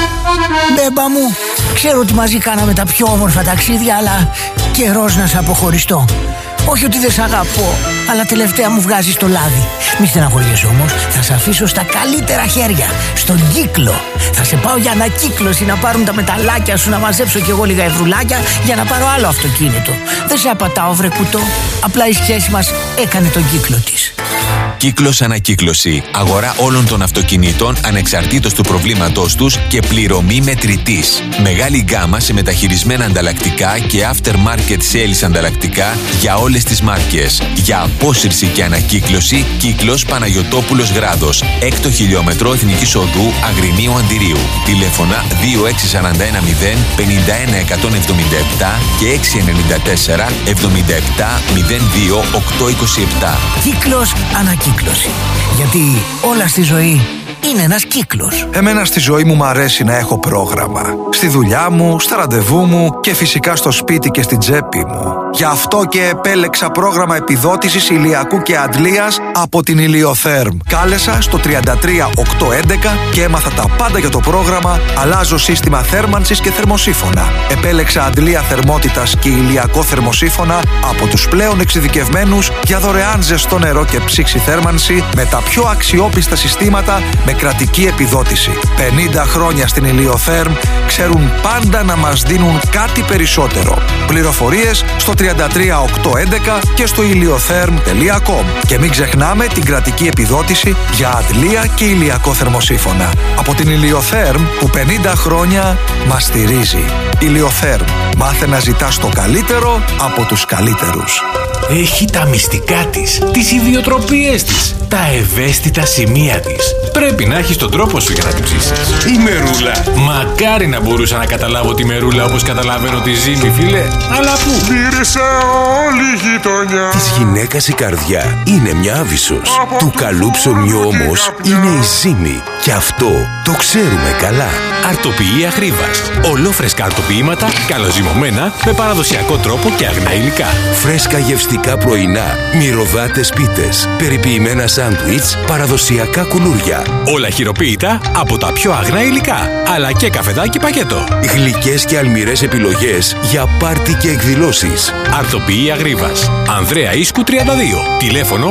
Μπέμπα μου, ξέρω ότι μαζί κάναμε τα πιο όμορφα ταξίδια, αλλά καιρός να σε αποχωριστώ. Όχι ότι δεν σ' αγαπώ, αλλά τελευταία μου βγάζεις το λάδι. Μη στεναχωριέσαι όμως, θα σε αφήσω στα καλύτερα χέρια, στον κύκλο. Θα σε πάω για ανακύκλωση, να πάρουν τα μεταλλάκια σου, να μαζέψω κι εγώ λίγα ευρουλάκια για να πάρω άλλο αυτοκίνητο. Δεν σε απατάω βρε κουτό, απλά η σχέση μας έκανε τον κύκλο της. Κύκλος Ανακύκλωση. Αγορά όλων των αυτοκινήτων ανεξαρτήτως του προβλήματός τους και πληρωμή μετρητής. Μεγάλη γκάμα σε μεταχειρισμένα ανταλλακτικά και aftermarket sales ανταλλακτικά για όλες τις μάρκες. Για απόσυρση και ανακύκλωση, Κύκλος Παναγιωτόπουλος Γράδος. 6ο χιλιόμετρο Εθνικής Οδού Αγρινίου Αντιρίου. Τηλέφωνα 26410 51 177 και 694 77 02 827. Κύκλος Ανακύκλωση. Γιατί όλα στη ζωή είναι ένας κύκλος. Εμένα στη ζωή μου αρέσει να έχω πρόγραμμα. Στη δουλειά μου, στα ραντεβού μου και φυσικά στο σπίτι και στην τσέπη μου. Γι' αυτό και επέλεξα πρόγραμμα επιδότησης ηλιακού και αντλίας από την Ηλιοθέρμ. Κάλεσα στο 33811 και έμαθα τα πάντα για το πρόγραμμα. Αλλάζω σύστημα θέρμανσης και θερμοσύφωνα. Επέλεξα αντλία θερμότητας και ηλιακό θερμοσύφωνα από τους πλέον εξειδικευμένους για δωρεάν ζεστό νερό και ψήξη θέρμανση με τα πιο αξιόπιστα συστήματα με κρατική επιδότηση. 50 χρόνια στην Ηλιοθέρμ ξέρουν πάντα να μας δίνουν κάτι περισσότερο. Πληροφορίες στο 33811 και στο iliotherm.com. Και μην ξεχνάμε την κρατική επιδότηση για αντλία και ηλιακό θερμοσύφωνα. Από την Ηλιοθέρμ που 50 χρόνια μας στηρίζει. Ηλιοθέρμ. Μάθε να ζητάς το καλύτερο από τους καλύτερους. Έχει τα μυστικά της, τις ιδιοτροπίες της, τα ευαίσθητα σημεία της. Πρέπει να έχεις τον τρόπο σου για να την ψήσεις. Η Μερούλα. Μακάρι να μπορούσα να καταλάβω τη Μερούλα όπως καταλαβαίνω τη Ζήμη, φίλε. Αλλά πού? Γύρισε όλη η γειτονιά. Της γυναίκας η καρδιά είναι μια άβυσσος. Του καλού ψωμιού όμως είναι η Ζήμη. Και αυτό το ξέρουμε καλά. Αρτοποιεί Αχρήβας. Ολόφρεσκα αρτοποιήματα, καλοζυμωμένα, με παραδοσιακό τρόπο και αγνά υλικά. Φρέσκα γευστικά πρωινά, μυρωδάτες πίτες, περιποιημένα σάντουιτς, παραδοσιακά κουλούρια. Όλα χειροποίητα από τα πιο αγνά υλικά, αλλά και καφεδάκι πακέτο. Γλυκές και αλμυρές επιλογές για πάρτι και εκδηλώσεις. Αρτοποιεί Αχρήβας. Ανδρέα Ίσκου 32. Τηλέφωνο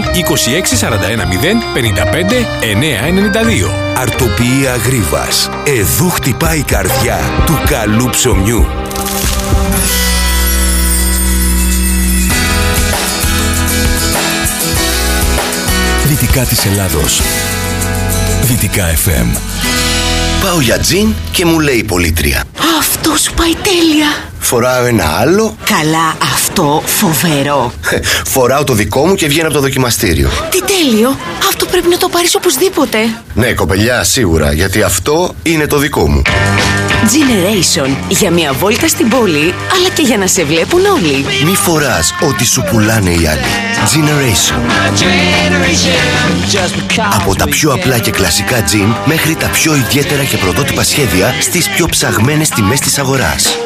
26410 55 992. Αρτοποιεί Αχρήβας. Εδού χτυπάει η καρδιά του καλού ψωμιού. Δυτικά της Ελλάδος. Δυτικά FM. Πάω για τζιν και μου λέει η πολίτρια: Αυτό σου πάει τέλεια. Φοράω ένα άλλο. Καλά, αυτό φοβερό. Φοράω το δικό μου και βγαίνω από το δοκιμαστήριο. Τι τέλειο. Αυτό πρέπει να το πάρεις οπωσδήποτε. Ναι, κοπελιά, σίγουρα, γιατί αυτό είναι το δικό μου. Generation. Για μια βόλτα στην πόλη, αλλά και για να σε βλέπουν όλοι. Μη φοράς ό,τι σου πουλάνε οι άλλοι. Generation. Από τα πιο απλά και κλασικά τζιν μέχρι τα πιο ιδιαίτερα και πρωτότυπα σχέδια στις πιο ψαγμένες τιμές της αγοράς.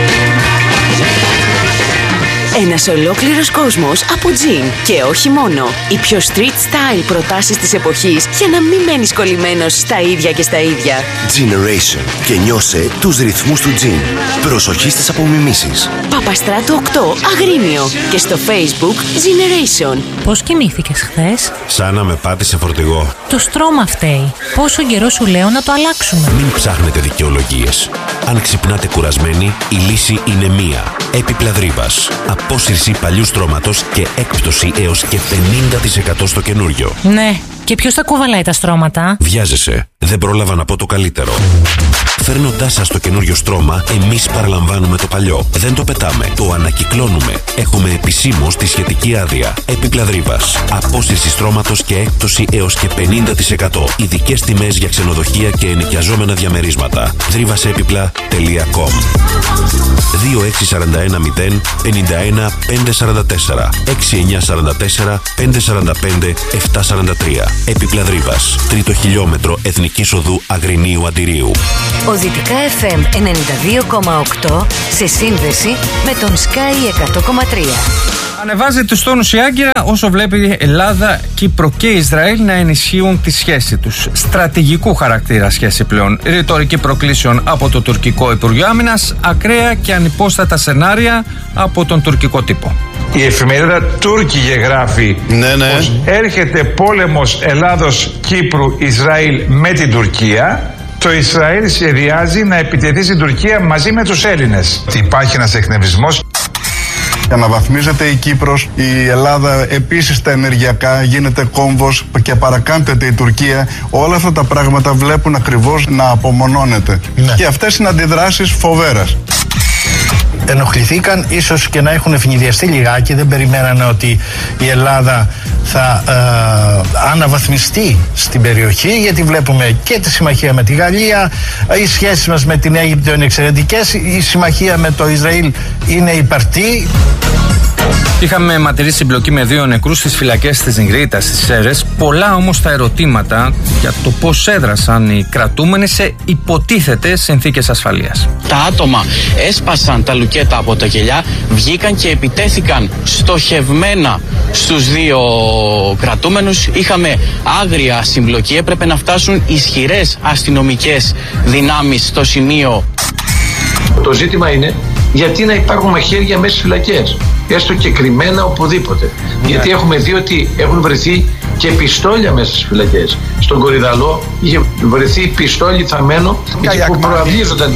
Ένας ολόκληρος κόσμος από τζιν. Και όχι μόνο. Οι πιο street style προτάσεις της εποχής για να μην μένεις κολλημένος στα ίδια και στα ίδια. Generation. Και νιώσε τους ρυθμούς του τζιν. Προσοχή στις απομιμήσεις. Παπαστράτου 8, Αγρίνιο. Και στο Facebook Generation. Πώς κοιμήθηκες χθες? Σαν να με πάτησε φορτηγό. Το στρώμα φταίει. Πόσο καιρό σου λέω να το αλλάξουμε? Μην ψάχνετε δικαιολογίες. Αν ξυπνάτε κουρασμένοι, η λύση είναι μία. Έπιπλα Δρύβας. Απόσυρση παλιού στρώματος και έκπτωση έως και 50% στο καινούριο. Ναι, και ποιος θα κουβαλάει τα στρώματα? Βιάζεσαι. Δεν πρόλαβα να πω το καλύτερο. Φέρνοντάς σας το καινούριο στρώμα, εμείς παραλαμβάνουμε το παλιό. Δεν το πετάμε, το ανακυκλώνουμε. Έχουμε επισήμως τη σχετική άδεια. Έπιπλα Δρύβας. Απόσυρση στρώματος και έκπτωση έως και 50%. Ειδικές τιμές για ξενοδοχεία και ενοικιαζόμενα διαμερίσματα. Δρύβασέπιπλα.com 2641 0 51 544 6944 545 743. Έπιπλα Δρύβας. Τρίτο χιλιόμετρο Εθνικής Οδού Αγρινίου Αντιρίου. Ο Δυτικά FM 92,8 σε σύνδεση με τον Sky 100,3. Ανεβάζει τους τόνους η Άγκυρα όσο βλέπει Ελλάδα, Κύπρο και Ισραήλ να ενισχύουν τη σχέση τους. Στρατηγικού χαρακτήρα σχέση πλέον. Ρητορική προκλήσεων από το τουρκικό Υπουργείο Άμυνας, ακραία και ανυπόστατα σενάρια από τον τουρκικό τύπο. Η εφημερίδα Τούρκιγε γράφει πως έρχεται πόλεμος Ελλάδος-Κύπρου-Ισραήλ με την Τουρκία. Το Ισραήλ σχεδιάζει να επιτεθεί στην Τουρκία μαζί με τους Έλληνες. Υπάρχει ένας εκνευρισμός. Αναβαθμίζεται η Κύπρος, η Ελλάδα επίσης τα ενεργειακά, γίνεται κόμβος και παρακάμπτεται η Τουρκία. Όλα αυτά τα πράγματα βλέπουν ακριβώς να απομονώνεται. Ναι. Και αυτές είναι αντιδράσεις φοβέρας. Ενοχληθήκαν, ίσως και να έχουν ευνηδιαστεί λιγάκι, δεν περιμένανε ότι η Ελλάδα θα αναβαθμιστεί στην περιοχή, γιατί βλέπουμε και τη συμμαχία με τη Γαλλία, οι σχέσεις μας με την Αίγυπτο είναι εξαιρετικές, η συμμαχία με το Ισραήλ είναι υπαρτή. Είχαμε ματηρή συμπλοκή με 2 νεκρούς στις φυλακές της Νιγρήτας, στις Σέρρες. Πολλά όμως τα ερωτήματα για το πώς έδρασαν οι κρατούμενοι σε υποτίθεται συνθήκες ασφαλείας. Τα άτομα έσπασαν τα λουκέτα από τα κελιά, βγήκαν και επιτέθηκαν στοχευμένα στους 2 κρατούμενους. Είχαμε άγρια συμπλοκή, έπρεπε να φτάσουν ισχυρές αστυνομικές δυνάμεις στο σημείο. Το ζήτημα είναι γιατί να υπάρχουν μαχαίρια μέσα στις φυλακές, έστω και κρυμμένα οπουδήποτε. Γιατί έχουμε δει ότι έχουν βρεθεί και πιστόλια μέσα στις φυλακές. Στον Κορυδαλό είχε βρεθεί πιστόλι θαμμένο που προαυλίζονταν.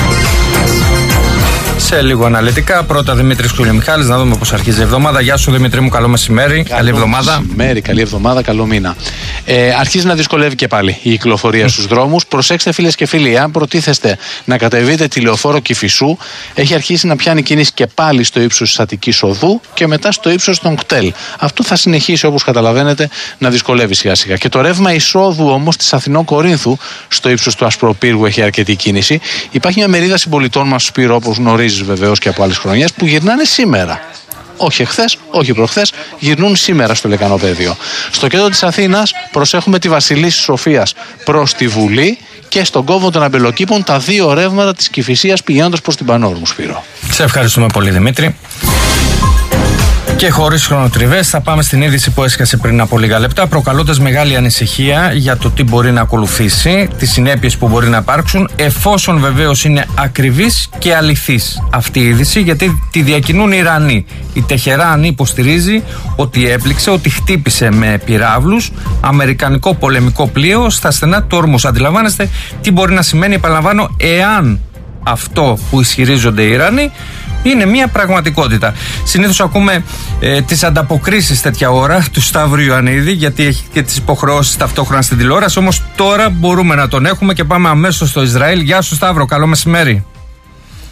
Σε λίγο αναλυτικά. Πρώτα Δημήτρης Κουλιομιχάλης, να δούμε πώς αρχίζει η εβδομάδα. Γεια σου Δημήτρη μου, καλό μεσημέρι. Καλή εβδομάδα. Καλή εβδομάδα, καλό μήνα. Αρχίζει να δυσκολεύει και πάλι η κυκλοφορία στους δρόμους. Προσέξτε φίλες και φίλοι, αν προτίθεστε να κατεβείτε τη Λεωφόρο Κηφισού, έχει αρχίσει να πιάνει κίνηση και πάλι στο ύψος της Αττικής Οδού και μετά στο ύψος των κτέλ. Αυτό θα συνεχίσει, όπως καταλαβαίνετε, να δυσκολεύει σιγά σιγά. Και το ρεύμα εισόδου όμως της Αθηνών Κορίνθου, στο ύψος του Ασπροπύργου, έχει αρκετή κίνηση. Υπάρχει μια μερίδα συμπολιτών μας, Σπύρο, όπως γνωρίζεις βεβαίως και από άλλες χρονιές, που γυρνάνε σήμερα. Όχι εχθές, όχι προχθές, γυρνούν σήμερα στο Λεκανοπέδιο. Στο κέντρο της Αθήνας προσέχουμε τη Βασιλίσσης Σοφίας προς τη Βουλή και στον κόμβο των Αμπελοκήπων τα 2 ρεύματα της Κηφισίας πηγαίνοντας προς την Πανόρμου, Σπύρο. Σε ευχαριστούμε πολύ Δημήτρη. Και χωρίς χρονοτριβές θα πάμε στην είδηση που έσκασε πριν από λίγα λεπτά, προκαλώντας μεγάλη ανησυχία για το τι μπορεί να ακολουθήσει, τις συνέπειες που μπορεί να υπάρξουν, εφόσον βεβαίως είναι ακριβής και αληθής αυτή η είδηση, γιατί τη διακινούν οι Ιρανοί. Η Τεχεράνη υποστηρίζει ότι έπληξε, ότι χτύπησε με πυράβλους αμερικανικό πολεμικό πλοίο στα στενά του Ορμούς. Αντιλαμβάνεστε τι μπορεί να σημαίνει, επαναλαμβάνω, εάν αυτό που ισχυρίζονται οι Ιρανοί είναι μια πραγματικότητα. Συνήθως ακούμε τις ανταποκρίσεις τέτοια ώρα του Σταύρου Ιωαννίδη, γιατί έχει και τις υποχρεώσεις ταυτόχρονα στην τηλεόραση. Όμως τώρα μπορούμε να τον έχουμε και πάμε αμέσως στο Ισραήλ. Γεια σου Σταύρο, καλό μεσημέρι.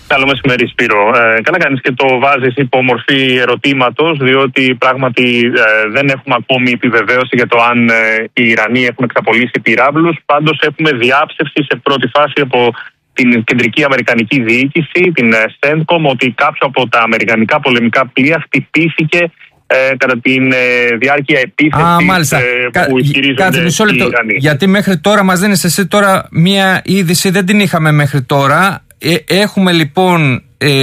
Καλό μεσημέρι, Σπύρο. Καλά κάνεις και το βάζεις υπό μορφή ερωτήματος, διότι πράγματι δεν έχουμε ακόμη επιβεβαίωση για το αν οι Ιρανοί έχουν εξαπολύσει πυράβλους. Πάντως έχουμε διάψευση σε πρώτη φάση από την κεντρική αμερικανική διοίκηση, την CENTCOM, ότι κάποιο από τα αμερικανικά πολεμικά πλοία χτυπήθηκε κατά τη διάρκεια επίθεσης που ισχυρίζονται οι Ιρανοί. Γιατί μέχρι τώρα μας δίνεις εσύ τώρα μία είδηση, δεν την είχαμε μέχρι τώρα. Έχουμε λοιπόν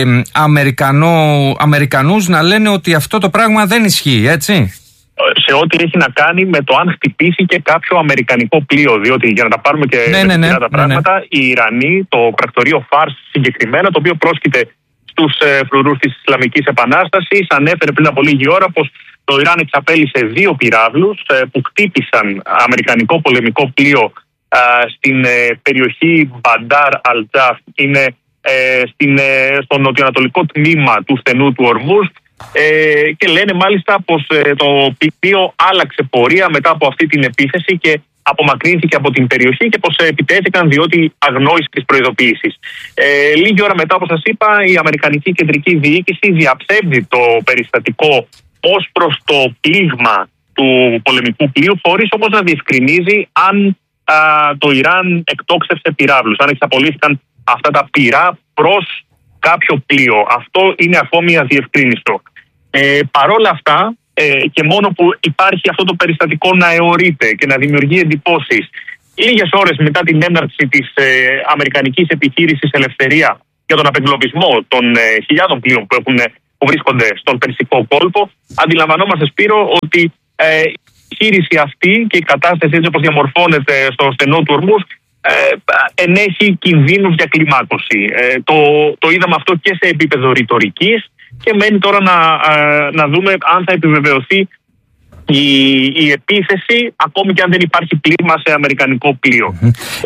Αμερικανούς να λένε ότι αυτό το πράγμα δεν ισχύει, έτσι. Σε ό,τι έχει να κάνει με το αν χτυπήθηκε κάποιο αμερικανικό πλοίο. Διότι για να τα πάρουμε και τα πράγματα, οι Ιρανοί, το πρακτορείο Φάρς συγκεκριμένα, το οποίο πρόσκειται στους φρουρούς της Ισλαμικής Επανάστασης, ανέφερε πριν από λίγη ώρα πως το Ιράν εξαπέλυσε 2 πυράβλους που χτύπησαν αμερικανικό πολεμικό πλοίο στην περιοχή Μπαντάρ Αλτζάφ, είναι στο νοτιοανατολικό τμήμα του στενού του Ορμούζ, και λένε μάλιστα πως το πλοίο άλλαξε πορεία μετά από αυτή την επίθεση και απομακρύνθηκε από την περιοχή και πως επιτέθηκαν διότι αγνόησε τις προειδοποιήσεις. Λίγη ώρα μετά, όπως σας είπα, η Αμερικανική Κεντρική Διοίκηση διαψεύδει το περιστατικό ως προς το πλήγμα του πολεμικού πλοίου, χωρίς όμως να διευκρινίζει αν το Ιράν εκτόξευσε πυράβλους, αν εξαπολύθηκαν αυτά τα πυρά προς κάποιο πλοίο. Αυτό είναι ακόμη αδιευκρίνιστο. Παρόλα αυτά, και μόνο που υπάρχει αυτό το περιστατικό να αιωρείται και να δημιουργεί εντυπώσεις, λίγες ώρες μετά την έναρξη της αμερικανικής επιχείρησης Ελευθερία για τον απεγκλωβισμό των χιλιάδων πλοίων που βρίσκονται στον Περσικό κόλπο, αντιλαμβανόμαστε, Σπύρο, ότι η επιχείρηση αυτή και η κατάσταση έτσι όπως διαμορφώνεται στο στενό του Ορμούζ ενέχει κινδύνους για κλιμάκωση. Το είδαμε αυτό και σε επίπεδο ρητορικής και μένει τώρα να δούμε αν θα επιβεβαιωθεί η επίθεση, ακόμη και αν δεν υπάρχει πλήγμα σε αμερικανικό πλοίο.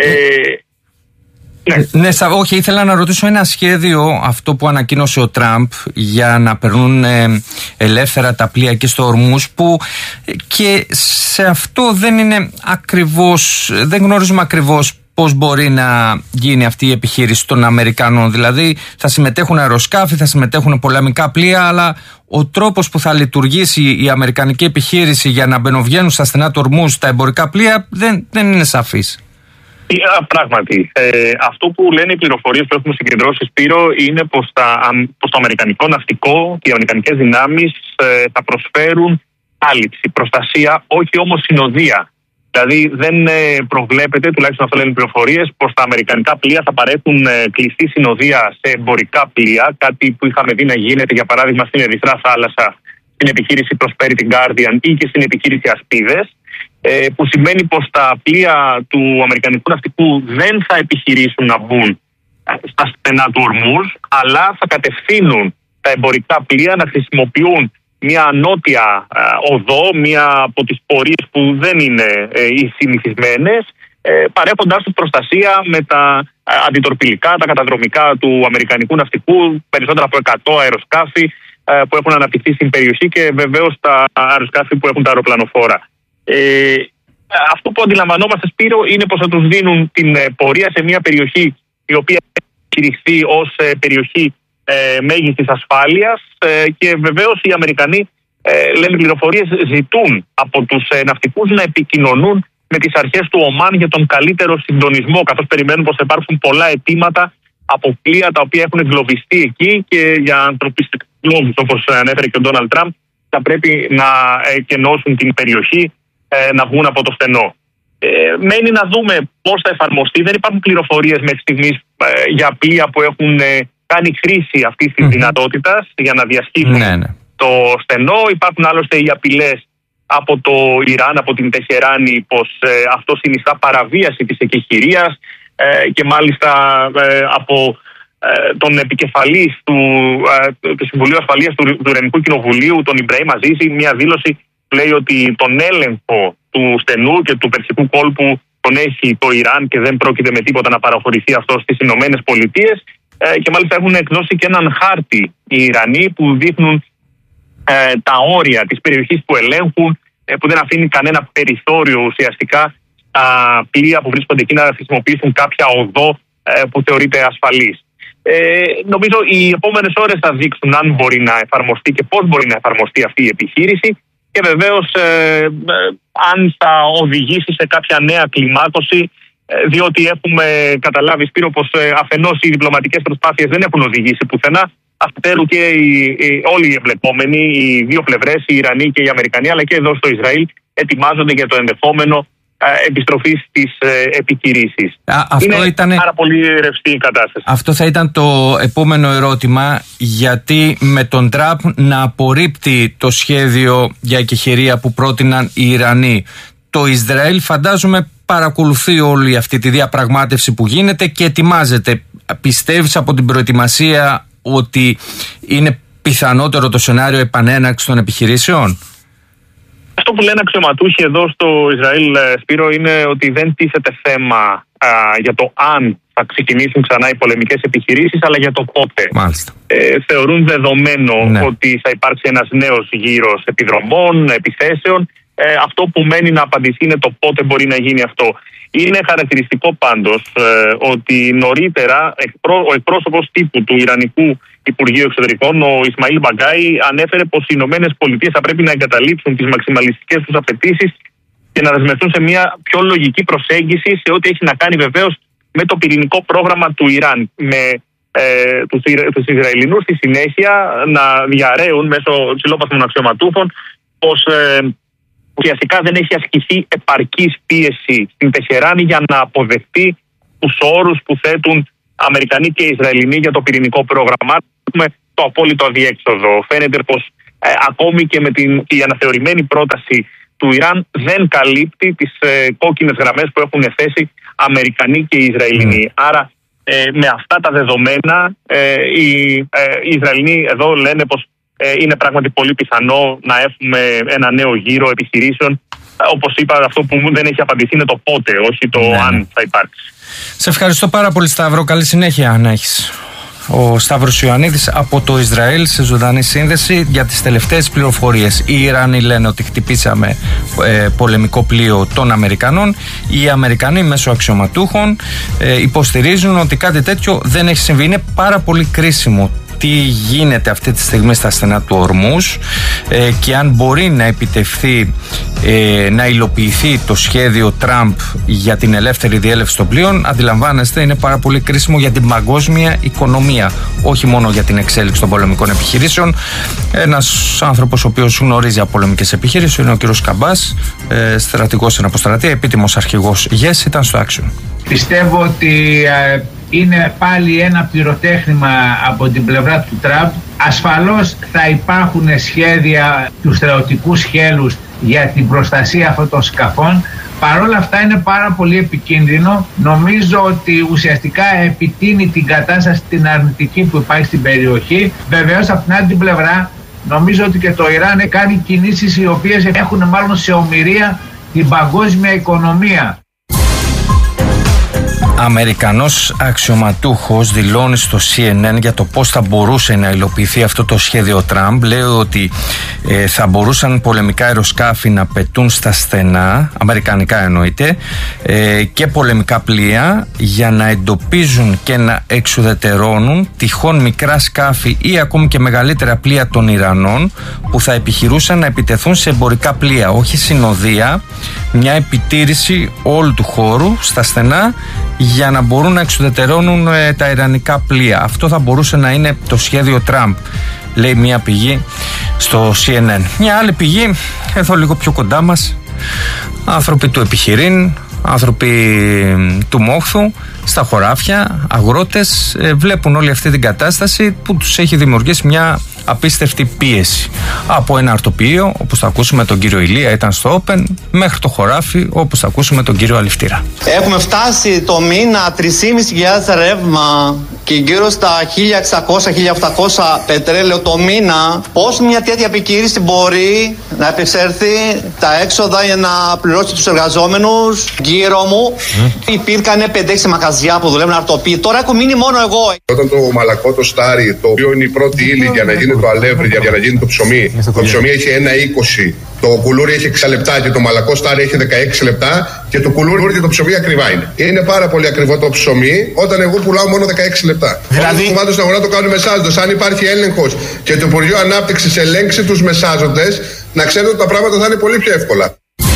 Ναι, όχι, ήθελα να ρωτήσω ένα σχέδιο, αυτό που ανακοίνωσε ο Τραμπ, για να περνούν ελεύθερα τα πλοία και στο Ορμούζ, που και σε αυτό δεν είναι ακριβώς, δεν γνωρίζουμε ακριβώς πώς μπορεί να γίνει αυτή η επιχείρηση των Αμερικανών. Δηλαδή θα συμμετέχουν αεροσκάφη, θα συμμετέχουν πολεμικά πλοία, αλλά ο τρόπος που θα λειτουργήσει η αμερικανική επιχείρηση για να μπαινοβγαίνουν στα στενά του Ορμούζ τα εμπορικά πλοία δεν είναι σαφής. Πράγματι, αυτό που λένε οι πληροφορίες που έχουμε συγκεντρώσει, Σπύρο, είναι πως το αμερικανικό ναυτικό και οι αμερικανικές δυνάμεις θα προσφέρουν κάλυψη, προστασία, όχι όμως συνοδεία. Δηλαδή δεν προβλέπεται, τουλάχιστον αυτό λένε οι πληροφορίες, πως τα αμερικανικά πλοία θα παρέχουν κλειστή συνοδεία σε εμπορικά πλοία, κάτι που είχαμε δει να γίνεται για παράδειγμα στην Ερυθρά Θάλασσα, στην επιχείρηση Prosperity Guardian ή και στην επιχείρηση Ασπίδες, που σημαίνει πως τα πλοία του αμερικανικού ναυτικού δεν θα επιχειρήσουν να μπουν στα στενά του Ορμούζ, αλλά θα κατευθύνουν τα εμπορικά πλοία να χρησιμοποιούν μια νότια οδό, μια από τις πορείες που δεν είναι οι συνηθισμένες, παρέχοντάς τους προστασία με τα αντιτορπιλικά, τα καταδρομικά του αμερικανικού ναυτικού, περισσότερα από 100 αεροσκάφη που έχουν αναπτυχθεί στην περιοχή και βεβαίως τα αεροσκάφη που έχουν τα αεροπλανοφόρα. Αυτό που αντιλαμβανόμαστε, Σπύρο, είναι πως θα τους δίνουν την πορεία σε μια περιοχή η οποία έχει κηρυχθεί ως περιοχή μέγιστης ασφάλειας, και βεβαίως οι Αμερικανοί, λένε πληροφορίες, ζητούν από τους ναυτικούς να επικοινωνούν με τις αρχές του Ομάν για τον καλύτερο συντονισμό, καθώς περιμένουν πως θα υπάρξουν πολλά αιτήματα από πλοία τα οποία έχουν εγκλωβιστεί εκεί και για ανθρωπιστικούς λόγους, όπως ανέφερε και ο Ντόναλντ Τραμπ, θα πρέπει να εκενώσουν την περιοχή, να βγουν από το στενό. Μένει να δούμε πώς θα εφαρμοστεί. Δεν υπάρχουν πληροφορίες μέχρι στιγμής για πλοία που έχουν κάνει χρήση αυτής της δυνατότητας για να διασχίσουν το στενό. Υπάρχουν άλλωστε οι απειλές από το Ιράν, από την Τεχεράνη, πως αυτό συνιστά παραβίαση της εκεχηρίας, και μάλιστα από τον επικεφαλής του Συμβουλίου Ασφαλείας του Ιρανικού Κοινοβουλίου, τον Ιμπραήμ Αζίζη, μια δήλωση που λέει ότι τον έλεγχο του στενού και του Περσικού κόλπου τον έχει το Ιράν και δεν πρόκειται με τίποτα να παραχωρηθεί αυτό στις Ηνωμένες Πολιτείες, και μάλιστα έχουν εκδώσει και έναν χάρτη οι Ιρανοί που δείχνουν τα όρια της περιοχής που ελέγχουν, που δεν αφήνει κανένα περιθώριο ουσιαστικά τα πλοία που βρίσκονται εκεί να χρησιμοποιήσουν κάποια οδό που θεωρείται ασφαλής. Νομίζω οι επόμενες ώρες θα δείξουν αν μπορεί να εφαρμοστεί και πώς μπορεί να εφαρμοστεί αυτή η επιχείρηση και βεβαίως αν θα οδηγήσει σε κάποια νέα κλιμάκωση, διότι έχουμε καταλάβει, Σπύρο, πως αφενός οι διπλωματικές προσπάθειες δεν έχουν οδηγήσει πουθενά, αφετέρου και όλοι οι εμπλεκόμενοι, οι δύο πλευρές, οι Ιρανοί και οι Αμερικανοί, αλλά και εδώ στο Ισραήλ, ετοιμάζονται για το ενδεχόμενο επιστροφής στις επιχειρήσεις. Είναι πάρα πολύ ρευστή η κατάσταση. Αυτό θα ήταν το επόμενο ερώτημα, γιατί με τον Τραμπ να απορρίπτει το σχέδιο για εκεχηρία που πρότειναν οι Ιρανοί, το Ισραήλ φαντάζομαι παρακολουθεί όλη αυτή τη διαπραγμάτευση που γίνεται και ετοιμάζεται. Πιστεύεις από την προετοιμασία ότι είναι πιθανότερο το σενάριο επανέναρξης των επιχειρήσεων? Αυτό που λένε αξιωματούχοι εδώ στο Ισραήλ, Σπύρο, είναι ότι δεν τίθεται θέμα για το αν θα ξεκινήσουν ξανά οι πολεμικές επιχειρήσεις, αλλά για το πότε. Θεωρούν δεδομένο ότι θα υπάρξει ένας νέος γύρος επιδρομών, επιθέσεων. Αυτό που μένει να απαντηθεί είναι το πότε μπορεί να γίνει αυτό. Είναι χαρακτηριστικό πάντως ότι νωρίτερα ο εκπρόσωπος τύπου του Ιρανικού Υπουργείου Εξωτερικών, ο Ισμαήλ Μπαγκάι, ανέφερε πως οι ΗΠΑ θα πρέπει να εγκαταλείψουν τις μαξιμαλιστικές τους απαιτήσεις και να δεσμευτούν σε μια πιο λογική προσέγγιση σε ό,τι έχει να κάνει βεβαίως με το πυρηνικό πρόγραμμα του Ιράν. Με τους Ισραηλινούς στη συνέχεια να διαρρέουν μέσω ψηλόπαθμων αξιωματούχων πως ουσιαστικά δεν έχει ασκηθεί επαρκής πίεση στην Τεχεράνη για να αποδεχτεί τους όρους που θέτουν Αμερικανοί και Ισραηλινοί για το πυρηνικό πρόγραμμα. Έχουμε το απόλυτο αδιέξοδο. Φαίνεται πως ακόμη και με η αναθεωρημένη πρόταση του Ιράν δεν καλύπτει τις κόκκινες γραμμές που έχουν θέσει Αμερικανοί και Ισραηλινοί. Άρα με αυτά τα δεδομένα οι Ισραηλινοί εδώ λένε πως είναι πράγματι πολύ πιθανό να έχουμε ένα νέο γύρο επιχειρήσεων. Όπως είπα, αυτό που δεν έχει απαντηθεί είναι το πότε, όχι το αν θα υπάρξει. Σε ευχαριστώ πάρα πολύ, Σταύρο. Καλή συνέχεια να έχεις. Ο Σταύρος Ιωαννίδης από το Ισραήλ σε ζωντανή σύνδεση για τις τελευταίες πληροφορίες. Οι Ιρανοί λένε ότι χτυπήσαμε πολεμικό πλοίο των Αμερικανών. Οι Αμερικανοί μέσω αξιωματούχων υποστηρίζουν ότι κάτι τέτοιο δεν έχει συμβεί. Είναι πάρα πολύ κρίσιμο τι γίνεται αυτή τη στιγμή στα στενά του Ορμούς και αν μπορεί να επιτευχθεί, να υλοποιηθεί το σχέδιο Τραμπ για την ελεύθερη διέλευση των πλοίων. Αντιλαμβάνεστε, είναι πάρα πολύ κρίσιμο για την παγκόσμια οικονομία, όχι μόνο για την εξέλιξη των πολεμικών επιχειρήσεων. Ένας άνθρωπος ο οποίος γνωρίζει από πολεμικές επιχειρήσεις είναι ο κ. Καμπάς, στρατηγός στην αποστρατεία, επίτιμος αρχηγός ΓΕΣ, ήταν στο Action. Πιστεύω ότι είναι πάλι ένα πυροτέχνημα από την πλευρά του Τραμπ. Ασφαλώς θα υπάρχουν σχέδια του στρατιωτικού σχέλους για την προστασία αυτών των σκαφών. Παρ' όλα αυτά είναι πάρα πολύ επικίνδυνο. Νομίζω ότι ουσιαστικά επιτείνει την κατάσταση την αρνητική που υπάρχει στην περιοχή. Βεβαίως από την άλλη την πλευρά νομίζω ότι και το Ιράν κάνει κινήσεις οι οποίες έχουν μάλλον σε ομηρία την παγκόσμια οικονομία. Αμερικανός αξιωματούχος δηλώνει στο CNN για το πώς θα μπορούσε να υλοποιηθεί αυτό το σχέδιο Τραμπ. Λέει ότι θα μπορούσαν πολεμικά αεροσκάφη να πετούν στα στενά, αμερικανικά εννοείται, και πολεμικά πλοία για να εντοπίζουν και να εξουδετερώνουν τυχόν μικρά σκάφη ή ακόμη και μεγαλύτερα πλοία των Ιρανών που θα επιχειρούσαν να επιτεθούν σε εμπορικά πλοία, όχι συνοδεία, μια επιτήρηση όλου του χώρου στα στενά για να μπορούν να εξουδετερώνουν τα ιρανικά πλοία. Αυτό θα μπορούσε να είναι το σχέδιο Τραμπ, λέει μια πηγή στο CNN. Μια άλλη πηγή, εδώ λίγο πιο κοντά μας, άνθρωποι του επιχειρήν, άνθρωποι του μόχθου, στα χωράφια, αγρότες, βλέπουν όλη αυτή την κατάσταση που τους έχει δημιουργήσει μια απίστευτη πίεση. Από ένα αρτοποιείο, όπως θα ακούσουμε τον κύριο Ηλία, ήταν στο Open, μέχρι το χωράφι, όπως θα ακούσουμε τον κύριο Αληφτήρα. Έχουμε φτάσει το μήνα 3.500 ρεύμα και γύρω στα 1.600-1.800 πετρέλαιο το μήνα. Πώς μια τέτοια επιχείρηση μπορεί να επεξέλθει τα έξοδα για να πληρώσει τους εργαζόμενους? Γύρω μου υπήρχαν 5-6 μαγαζιά που δουλεύουν αρτοποιοί. Τώρα έχω μείνει μόνο εγώ. Όταν το μαλακό το στάρι, το οποίο είναι η πρώτη ύλη για να γίνει το αλεύρι, για να γίνει το ψωμί, το ψωμί έχει 1,20. Το κουλούρι έχει 6 λεπτά και το μαλακό στάρι έχει 16 λεπτά. Και το κουλούρι και το ψωμί ακριβά είναι. Είναι πάρα πολύ ακριβό το ψωμί, όταν εγώ πουλάω μόνο 16 λεπτά. Δηλαδή, το κομμάτι στην αγορά το κάνουν μεσάζοντες. Αν υπάρχει έλεγχος και το Υπουργείο Ανάπτυξης ελέγξει τους μεσάζοντες, να ξέρετε ότι τα πράγματα θα είναι πολύ πιο εύκολα.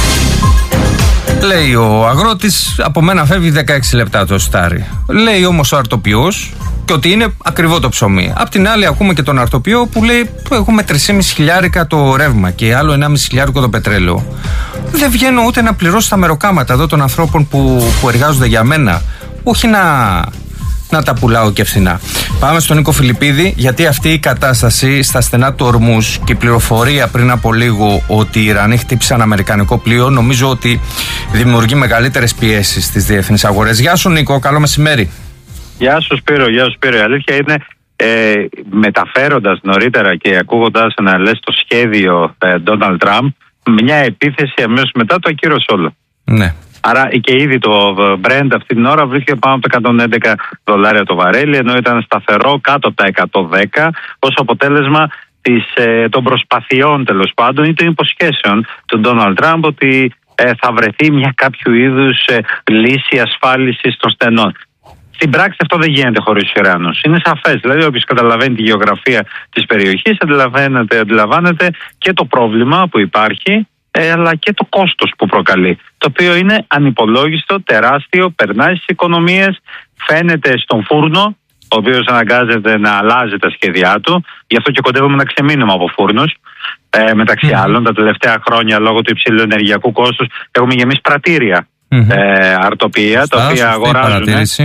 Λέει ο αγρότης, από μένα φεύγει 16 λεπτά το στάρι. Λέει όμως ο αρτοποιός και ότι είναι ακριβό το ψωμί. Απ' την άλλη, ακούμε και τον αρτοποιό που λέει: έχουμε 3,5 χιλιάρικα το ρεύμα και άλλο 1,5 χιλιάρικο το πετρέλαιο. Δεν βγαίνω ούτε να πληρώσω τα μεροκάματα εδώ των ανθρώπων που εργάζονται για μένα. Όχι να τα πουλάω και φθηνά. Πάμε στον Νίκο Φιλιππίδη, γιατί αυτή η κατάσταση στα στενά του Ορμούζ και η πληροφορία πριν από λίγο ότι οι Ιρανοί χτύπησαν αμερικανικό πλοίο, νομίζω ότι δημιουργεί μεγαλύτερες πιέσεις στις διεθνείς αγορές. Γεια σου Νίκο, καλό μεσημέρι. Γεια σου Σπύρο. Η αλήθεια είναι, μεταφέροντας νωρίτερα και ακούγοντας να λες το σχέδιο Donald Trump, μια επίθεση αμέσως μετά το ακύρωσε όλο. Ναι. Άρα και ήδη το Brent αυτή την ώρα βρίσκεται πάνω από τα $111 το βαρέλι, ενώ ήταν σταθερό κάτω από τα 110 ως αποτέλεσμα των προσπαθειών τέλος πάντων ή των υποσχέσεων του Donald Trump ότι θα βρεθεί μια κάποιου είδους λύση ασφάλισης των στενών. Στην πράξη αυτό δεν γίνεται χωρίς τους Ιρανούς. Είναι σαφές. Δηλαδή, όποιος καταλαβαίνει τη γεωγραφία της περιοχής, αντιλαμβάνεται και το πρόβλημα που υπάρχει, αλλά και το κόστος που προκαλεί. Το οποίο είναι ανυπολόγιστο, τεράστιο, περνάει στις οικονομίες, φαίνεται στον φούρνο, ο οποίος αναγκάζεται να αλλάζει τα σχέδιά του. Γι' αυτό και κοντεύουμε να ξεμείνουμε από φούρνους. Μεταξύ άλλων, τα τελευταία χρόνια, λόγω του υψηλού ενεργειακού κόστους, έχουμε γεμίσει πρατήρια αρτοπία, τα οποία αγοράζουν.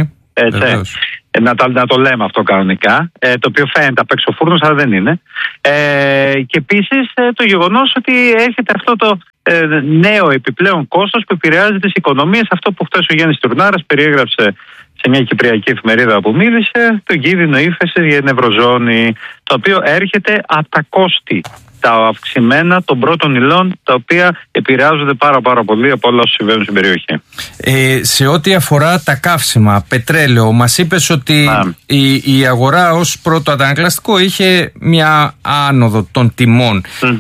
Να το λέμε αυτό κανονικά, το οποίο φαίνεται απ' έξω φούρνος, αλλά δεν είναι. Και επίσης το γεγονός ότι έρχεται αυτό το νέο επιπλέον κόστος που επηρεάζει τις οικονομίες. Αυτό που χθες ο Γιάννης Τουρνάρας περιέγραψε σε μια κυπριακή εφημερίδα που μίλησε, το κίνδυνο ύφεσης για την Ευρωζώνη, το οποίο έρχεται από τα κόστη, τα αυξημένα των πρώτων υλών, τα οποία επηρεάζονται πάρα πολύ από όλα όσα συμβαίνουν στην περιοχή. Σε ό,τι αφορά τα καύσιμα, πετρέλαιο, μας είπες ότι η αγορά ως πρώτο αντανακλαστικό είχε μια άνοδο των τιμών.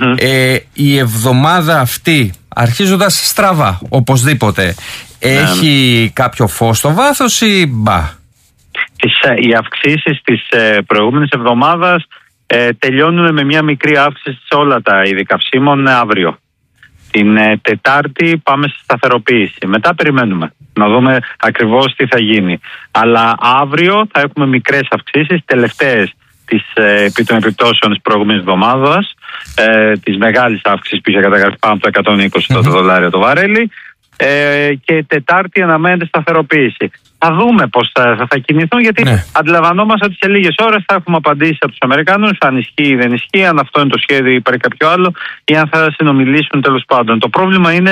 Η εβδομάδα αυτή, αρχίζοντας στραβά, οπωσδήποτε, έχει κάποιο φως στο βάθος ή μπα? Οι αυξήσεις της προηγούμενης εβδομάδας τελειώνουν με μια μικρή αύξηση σε όλα τα είδη καυσίμων αύριο. Την Τετάρτη πάμε στη σταθεροποίηση. Μετά περιμένουμε να δούμε ακριβώς τι θα γίνει. Αλλά αύριο θα έχουμε μικρές αυξήσεις, τελευταίες των επιπτώσεων της προηγούμενης εβδομάδας, της μεγάλης αύξησης που είχε καταγραφεί πάνω από τα $120 το βαρέλι. Και Τετάρτη αναμένεται σταθεροποίηση. Θα δούμε πώς θα κινηθούν, γιατί αντιλαμβανόμαστε ότι σε λίγες ώρες θα έχουμε απαντήσει από τους Αμερικανούς αν ισχύει ή δεν ισχύει, αν αυτό είναι το σχέδιο ή υπάρχει κάποιο άλλο, ή αν θα συνομιλήσουν τέλος πάντων. Το πρόβλημα είναι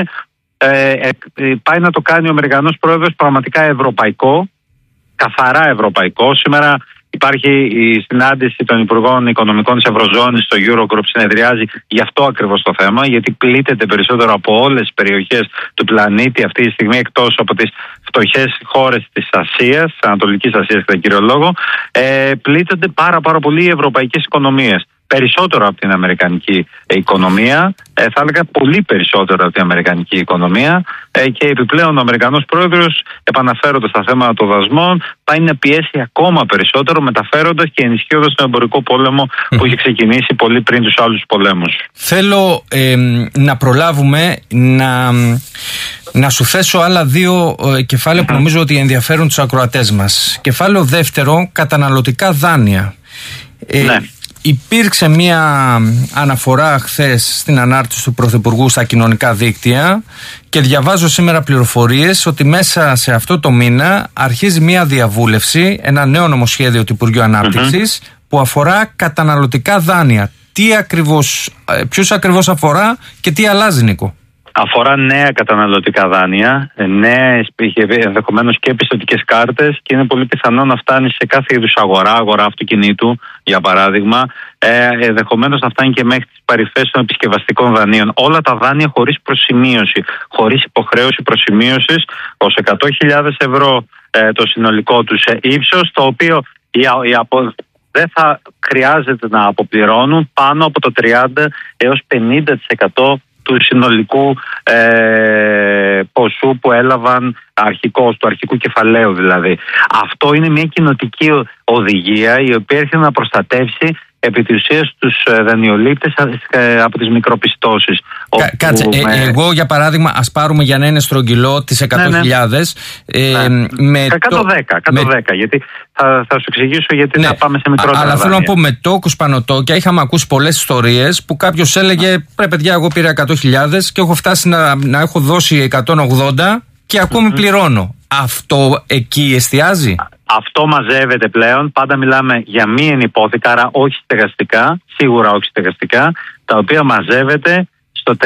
πάει να το κάνει ο Αμερικανός πρόεδρος πραγματικά ευρωπαϊκό, καθαρά ευρωπαϊκό. Σήμερα υπάρχει η συνάντηση των Υπουργών Οικονομικών της Ευρωζώνης στο Eurogroup, συνεδριάζει γι' αυτό ακριβώς το θέμα, γιατί πλήττεται περισσότερο από όλες τις περιοχές του πλανήτη αυτή τη στιγμή, εκτός από τις φτωχές χώρες της Ασίας, της Ανατολικής Ασίας κατά κύριο λόγο, πλήττονται πάρα πολύ οι ευρωπαϊκές οικονομίες. Περισσότερο από την αμερικανική οικονομία, θα έλεγα πολύ περισσότερο από την αμερικανική οικονομία, και επιπλέον ο Αμερικανός πρόεδρος, επαναφέροντας τα θέματα των δασμών, πάει να πιέσει ακόμα περισσότερο, μεταφέροντας και ενισχύοντας τον εμπορικό πόλεμο που είχε ξεκινήσει πολύ πριν τους άλλους πολέμους. Θέλω να προλάβουμε να σου θέσω άλλα δύο κεφάλαια που νομίζω ότι ενδιαφέρουν τους ακροατές μας. Κεφάλαιο δεύτερο, καταναλωτικά δάνεια. Υπήρξε μια αναφορά χθες στην ανάρτηση του Πρωθυπουργού στα κοινωνικά δίκτυα και διαβάζω σήμερα πληροφορίες ότι μέσα σε αυτό το μήνα αρχίζει μια διαβούλευση, ένα νέο νομοσχέδιο του Υπουργείου Ανάπτυξης που αφορά καταναλωτικά δάνεια. Ποιους ακριβώς αφορά και τι αλλάζει, Νίκο? Αφορά νέα καταναλωτικά δάνεια, ενδεχομένως και πιστωτικές κάρτες, και είναι πολύ πιθανό να φτάνει σε κάθε είδους αγορά αυτοκινήτου, για παράδειγμα, ενδεχομένως να φτάνει και μέχρι τις παρυφές των επισκευαστικών δανείων. Όλα τα δάνεια χωρίς προσημείωση, χωρίς υποχρέωση προσημείωσης, ως 100.000 ευρώ το συνολικό τους ύψος, το οποίο δεν θα χρειάζεται να αποπληρώνουν πάνω από το 30 έως 50% του συνολικού ποσού που έλαβαν του αρχικού κεφαλαίου δηλαδή. Αυτό είναι μια κοινοτική οδηγία η οποία έρχεται να προστατεύσει επί της ουσίας τους δανειολήπτες από τις μικροπιστώσεις. Κάτσε, εγώ για παράδειγμα, ας πάρουμε για να είναι στρογγυλό τις 100.000. Με 110, γιατί θα σου εξηγήσω γιατί θα πάμε σε μικρότερα αλλά θέλω να πω, με τόκους πανωτόκια είχαμε ακούσει πολλές ιστορίες που κάποιος έλεγε «Ρε παιδιά, εγώ πήρα 100.000 και έχω φτάσει να έχω δώσει 180 και ακόμη πληρώνω». Αυτό εκεί εστιάζει? Αυτό μαζεύεται πλέον. Πάντα μιλάμε για μη ενυπόθηκα, άρα όχι στεγαστικά, σίγουρα όχι στεγαστικά, τα οποία μαζεύεται στο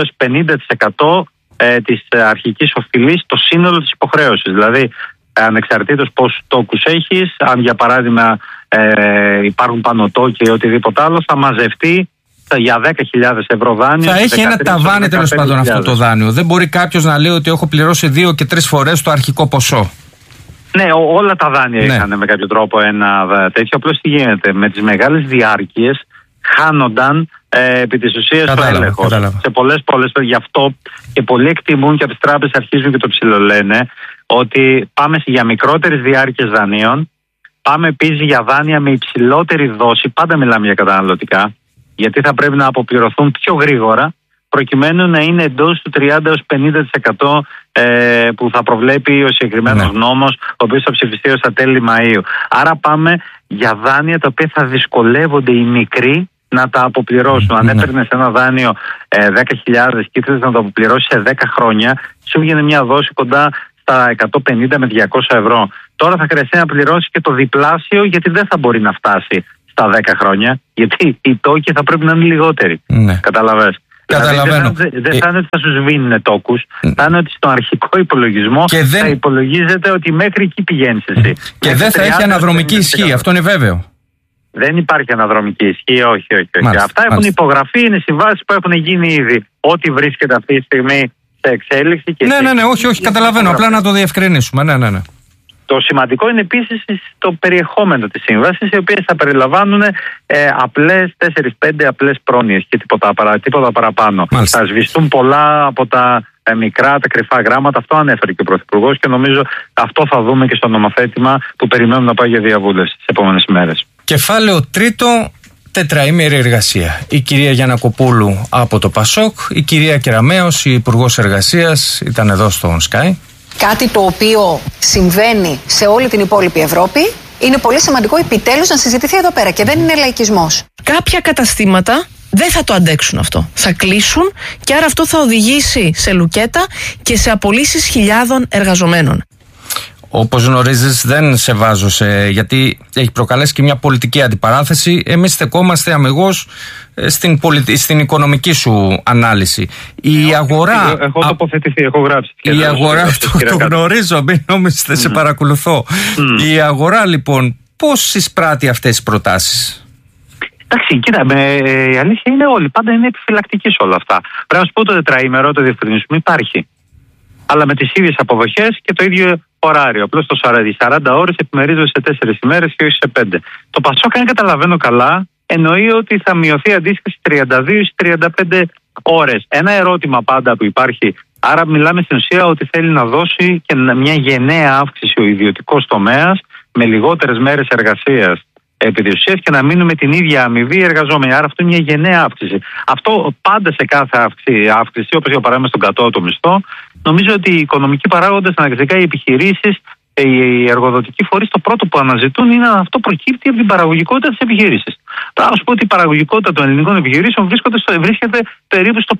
30-50% της αρχικής οφειλής στο σύνολο της υποχρέωσης. Δηλαδή, ανεξαρτήτως πόσους τόκους έχεις, αν για παράδειγμα υπάρχουν πανωτόκια ή οτιδήποτε άλλο, θα μαζευτεί για 10.000 ευρώ δάνειο. Θα έχει ένα ταβάνι τέλος πάντων αυτό το δάνειο. Δεν μπορεί κάποιος να λέει ότι έχω πληρώσει 2 και 3 φορές το αρχικό ποσό. Ναι, όλα τα δάνεια είχαν με κάποιο τρόπο ένα τέτοιο. Απλώς τι γίνεται, με τις μεγάλες διάρκειες χάνονταν επί της ουσίας το έλεγχο. Σε πολλές γι' αυτό και πολλοί εκτιμούν και από τις τράπεζες αρχίζουν και το ψιλολένε ότι πάμε για μικρότερες διάρκειες δανείων, πάμε επίσης για δάνεια με υψηλότερη δόση, πάντα μιλάμε για καταναλωτικά, γιατί θα πρέπει να αποπληρωθούν πιο γρήγορα προκειμένου να είναι εντός του 30-50% που θα προβλέπει ο συγκεκριμένος νόμος, ο οποίος θα ψηφιστεί ως τα τέλη Μαΐου. Άρα πάμε για δάνεια τα οποία θα δυσκολεύονται οι μικροί να τα αποπληρώσουν. Αν έπαιρνες ένα δάνειο 10.000 και ήθελες να το αποπληρώσεις σε 10 χρόνια, σου βγαίνει μια δόση κοντά στα 150 με 200 ευρώ. Τώρα θα χρειαστεί να πληρώσεις και το διπλάσιο, γιατί δεν θα μπορεί να φτάσει στα 10 χρόνια, γιατί οι τόκοι θα πρέπει να είναι λιγότεροι. Καταλαβες. Καταλαβαίνω. Δηλαδή, δεν θα είναι ότι θα σου σβήνουν τόκους, θα είναι ότι στον αρχικό υπολογισμό θα υπολογίζεται ότι μέχρι εκεί πηγαίνεις εσύ. Και δεν θα έχει αναδρομική ισχύ, αυτό είναι βέβαιο. Δεν υπάρχει αναδρομική ισχύ, όχι. Αυτά έχουν υπογραφεί, είναι συμβάσεις που έχουν γίνει ήδη. Ό,τι βρίσκεται αυτή τη στιγμή σε εξέλιξη. Και ναι, όχι, καταλαβαίνω. Απλά να το διευκρινίσουμε. Ναι. Το σημαντικό είναι επίσης το περιεχόμενο της σύμβασης, οι οποίες θα περιλαμβάνουν απλές 4-5 απλές πρόνοιες και τίποτα παραπάνω. Θα σβηστούν πολλά από τα μικρά, τα κρυφά γράμματα. Αυτό ανέφερε και ο Πρωθυπουργός και νομίζω αυτό θα δούμε και στο νομοθέτημα που περιμένουμε να πάει για διαβούλευση τις επόμενες ημέρες. Κεφάλαιο 3. Τετραήμερη εργασία. Η κυρία Γιαννακοπούλου από το ΠΑΣΟΚ, η κυρία Κεραμέως, η Υπουργός Εργασίας, ήταν εδώ στο Sky. Κάτι το οποίο συμβαίνει σε όλη την υπόλοιπη Ευρώπη. Είναι πολύ σημαντικό επιτέλους να συζητηθεί εδώ πέρα και δεν είναι λαϊκισμός. Κάποια καταστήματα δεν θα το αντέξουν αυτό. Θα κλείσουν και άρα αυτό θα οδηγήσει σε λουκέτα και σε απολύσεις χιλιάδων εργαζομένων. Όπως γνωρίζεις, δεν σε βάζω γιατί έχει προκαλέσει και μια πολιτική αντιπαράθεση. Εμείς στεκόμαστε αμιγώς στην οικονομική σου ανάλυση. Η αγορά. Έχω τοποθετηθεί, έχω γράψει. Η αγορά, το γνωρίζω, μην νομίζετε, σε παρακολουθώ. Η αγορά λοιπόν πώς εισπράττει αυτές τις προτάσεις? Εντάξει, κοίτα, η αλήθεια είναι όλοι. Πάντα είναι επιφυλακτικοί σε όλα αυτά. Πρέπει να σου πω το τετραήμερο, το διευκρινίσουμε, υπάρχει. Αλλά με τις ίδιες αποδοχές και το ίδιο ωράριο. Απλώς το 40 ώρες επιμερίζονται σε 4 ημέρες και όχι σε 5. Το ΠΑΣΟΚ, αν καταλαβαίνω καλά, εννοεί ότι θα μειωθεί αντίστοιχα στις 32-35 ώρες. Ένα ερώτημα πάντα που υπάρχει. Άρα, μιλάμε στην ουσία ότι θέλει να δώσει και μια γενναία αύξηση ο ιδιωτικός τομέας με λιγότερες μέρες εργασίας επί της ουσίας και να μείνουν με την ίδια αμοιβή εργαζόμενοι. Άρα, αυτό είναι μια γενναία αύξηση. Αυτό πάντα σε κάθε αύξηση, όπως για παράδειγμα στον κατώτατο μισθό, νομίζω ότι οι οικονομικοί παράγοντες, αναγκαστικά οι επιχειρήσεις, οι εργοδοτικοί φορείς, το πρώτο που αναζητούν είναι αν αυτό προκύπτει από την παραγωγικότητα της επιχείρησης. Τώρα, να σου πω ότι η παραγωγικότητα των ελληνικών επιχειρήσεων βρίσκεται περίπου στο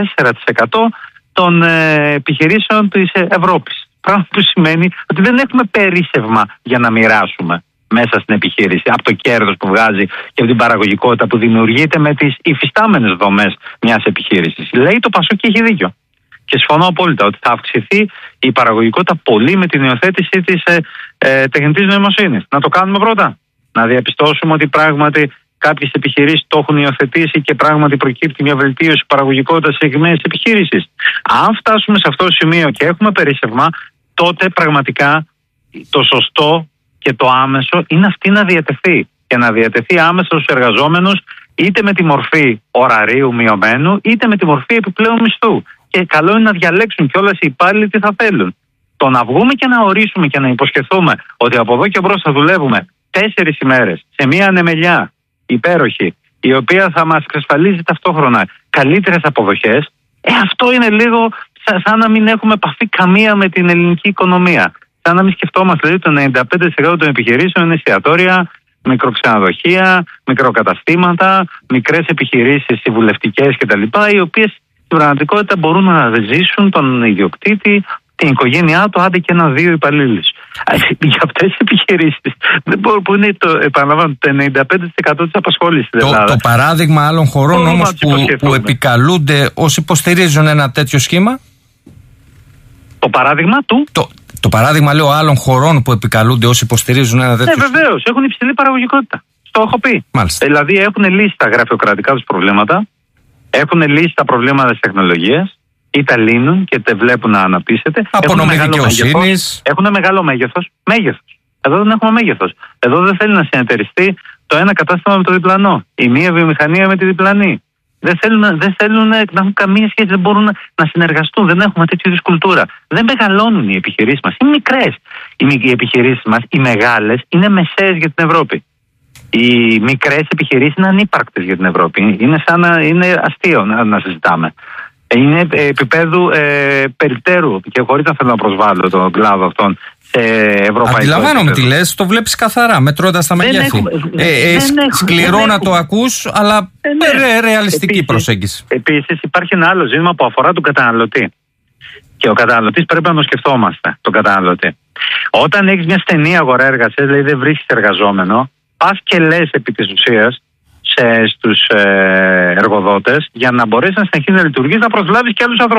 54% των επιχειρήσεων της Ευρώπης. Πράγμα που σημαίνει ότι δεν έχουμε περίσσευμα για να μοιράσουμε μέσα στην επιχείρηση από το κέρδος που βγάζει και από την παραγωγικότητα που δημιουργείται με τις υφιστάμενες δομές μιας επιχείρησης. Λέει το ΠΑΣΟΚ και έχει δίκιο. Και συμφωνώ απόλυτα ότι θα αυξηθεί η παραγωγικότητα πολύ με την υιοθέτηση της τεχνητής νοημοσύνης. Να το κάνουμε πρώτα. Να διαπιστώσουμε ότι πράγματι κάποιες επιχειρήσεις το έχουν υιοθετήσει και πράγματι προκύπτει μια βελτίωση παραγωγικότητας σε συγκεκριμένες επιχειρήσεις. Αν φτάσουμε σε αυτό το σημείο και έχουμε περίσσευμα, τότε πραγματικά το σωστό και το άμεσο είναι αυτή να διατεθεί. Και να διατεθεί άμεσα στους εργαζόμενους, είτε με τη μορφή ωραρίου μειωμένου, είτε με τη μορφή επιπλέον μισθού. και καλό είναι να διαλέξουν κιόλας οι υπάλληλοι τι θα θέλουν. Το να βγούμε και να ορίσουμε και να υποσχεθούμε ότι από εδώ και μπρος θα δουλεύουμε 4 ημέρες σε μια ανεμελιά υπέροχη, η οποία θα μας εξασφαλίζει ταυτόχρονα καλύτερες αποδοχές, αυτό είναι λίγο σαν να μην έχουμε επαφή καμία με την ελληνική οικονομία. Σαν να μην σκεφτόμαστε ότι το 95% των επιχειρήσεων είναι εστιατόρια, μικροξενοδοχεία, μικροκαταστήματα, μικρές επιχειρήσεις συμβουλευτικές κτλ. Οι οποίες στην πραγματικότητα μπορούν να ζήσουν τον ιδιοκτήτη, την οικογένειά του, άντε και 1-2 υπαλλήλους. Για αυτές τις επιχειρήσεις που είναι επαναλαμβάνω, το 95% της απασχόλησης στην Ελλάδα. Το παράδειγμα άλλων χωρών όμως που επικαλούνται όσοι υποστηρίζουν ένα τέτοιο σχήμα. Το παράδειγμα του. Το παράδειγμα, λέω, άλλων χωρών που επικαλούνται όσοι υποστηρίζουν ένα τέτοιο σχήμα. Βεβαίως, έχουν υψηλή παραγωγικότητα. Το έχω πει. Μάλιστα. Δηλαδή έχουν λύσει τα γραφειοκρατικά τους προβλήματα, έχουν λύσει τα προβλήματα της τεχνολογίας, ή τα λύνουν και τα βλέπουν να αναπτύσσεται. Απονομή δικαιοσύνης. Έχουν μεγάλο μέγεθος. Εδώ δεν έχουμε μέγεθος. Εδώ δεν θέλει να συνεταιριστεί το ένα κατάστημα με το διπλανό. Η μία βιομηχανία με τη διπλανή. Δεν θέλουν να έχουν καμία σχέση, δεν μπορούν να συνεργαστούν. Δεν έχουμε τέτοιου είδους κουλτούρα. Δεν μεγαλώνουν οι επιχειρήσεις μας. Είναι μικρές. Οι επιχειρήσεις μας, οι μεγάλες, είναι μεσαίες για την Ευρώπη. Οι μικρές επιχειρήσεις είναι ανύπαρκτες για την Ευρώπη. Είναι σαν είναι αστείο να συζητάμε. Είναι επίπεδου περιπτέρου και χωρίς να θέλω να προσβάλλω τον κλάδο αυτόν σε ευρωπαϊκό. Αντιλαμβάνομαι τι λες, το βλέπεις καθαρά, μετρώντας τα μεγέθη. Σκληρό να το ακούς, αλλά ρεαλιστική προσέγγιση. Επίσης υπάρχει ένα άλλο ζήτημα που αφορά τον καταναλωτή. Και ο καταναλωτής πρέπει να το σκεφτόμαστε, τον καταναλωτή. Όταν έχεις μια στενή αγορά εργασίας, δηλαδή δεν βρίσκεις εργαζόμενο, πας και λες επί της ουσίας στους εργοδότες για να μπορέσει να συνεχίσει να λειτουργήσει, να προσλάβεις και άλλους ανθρώπους.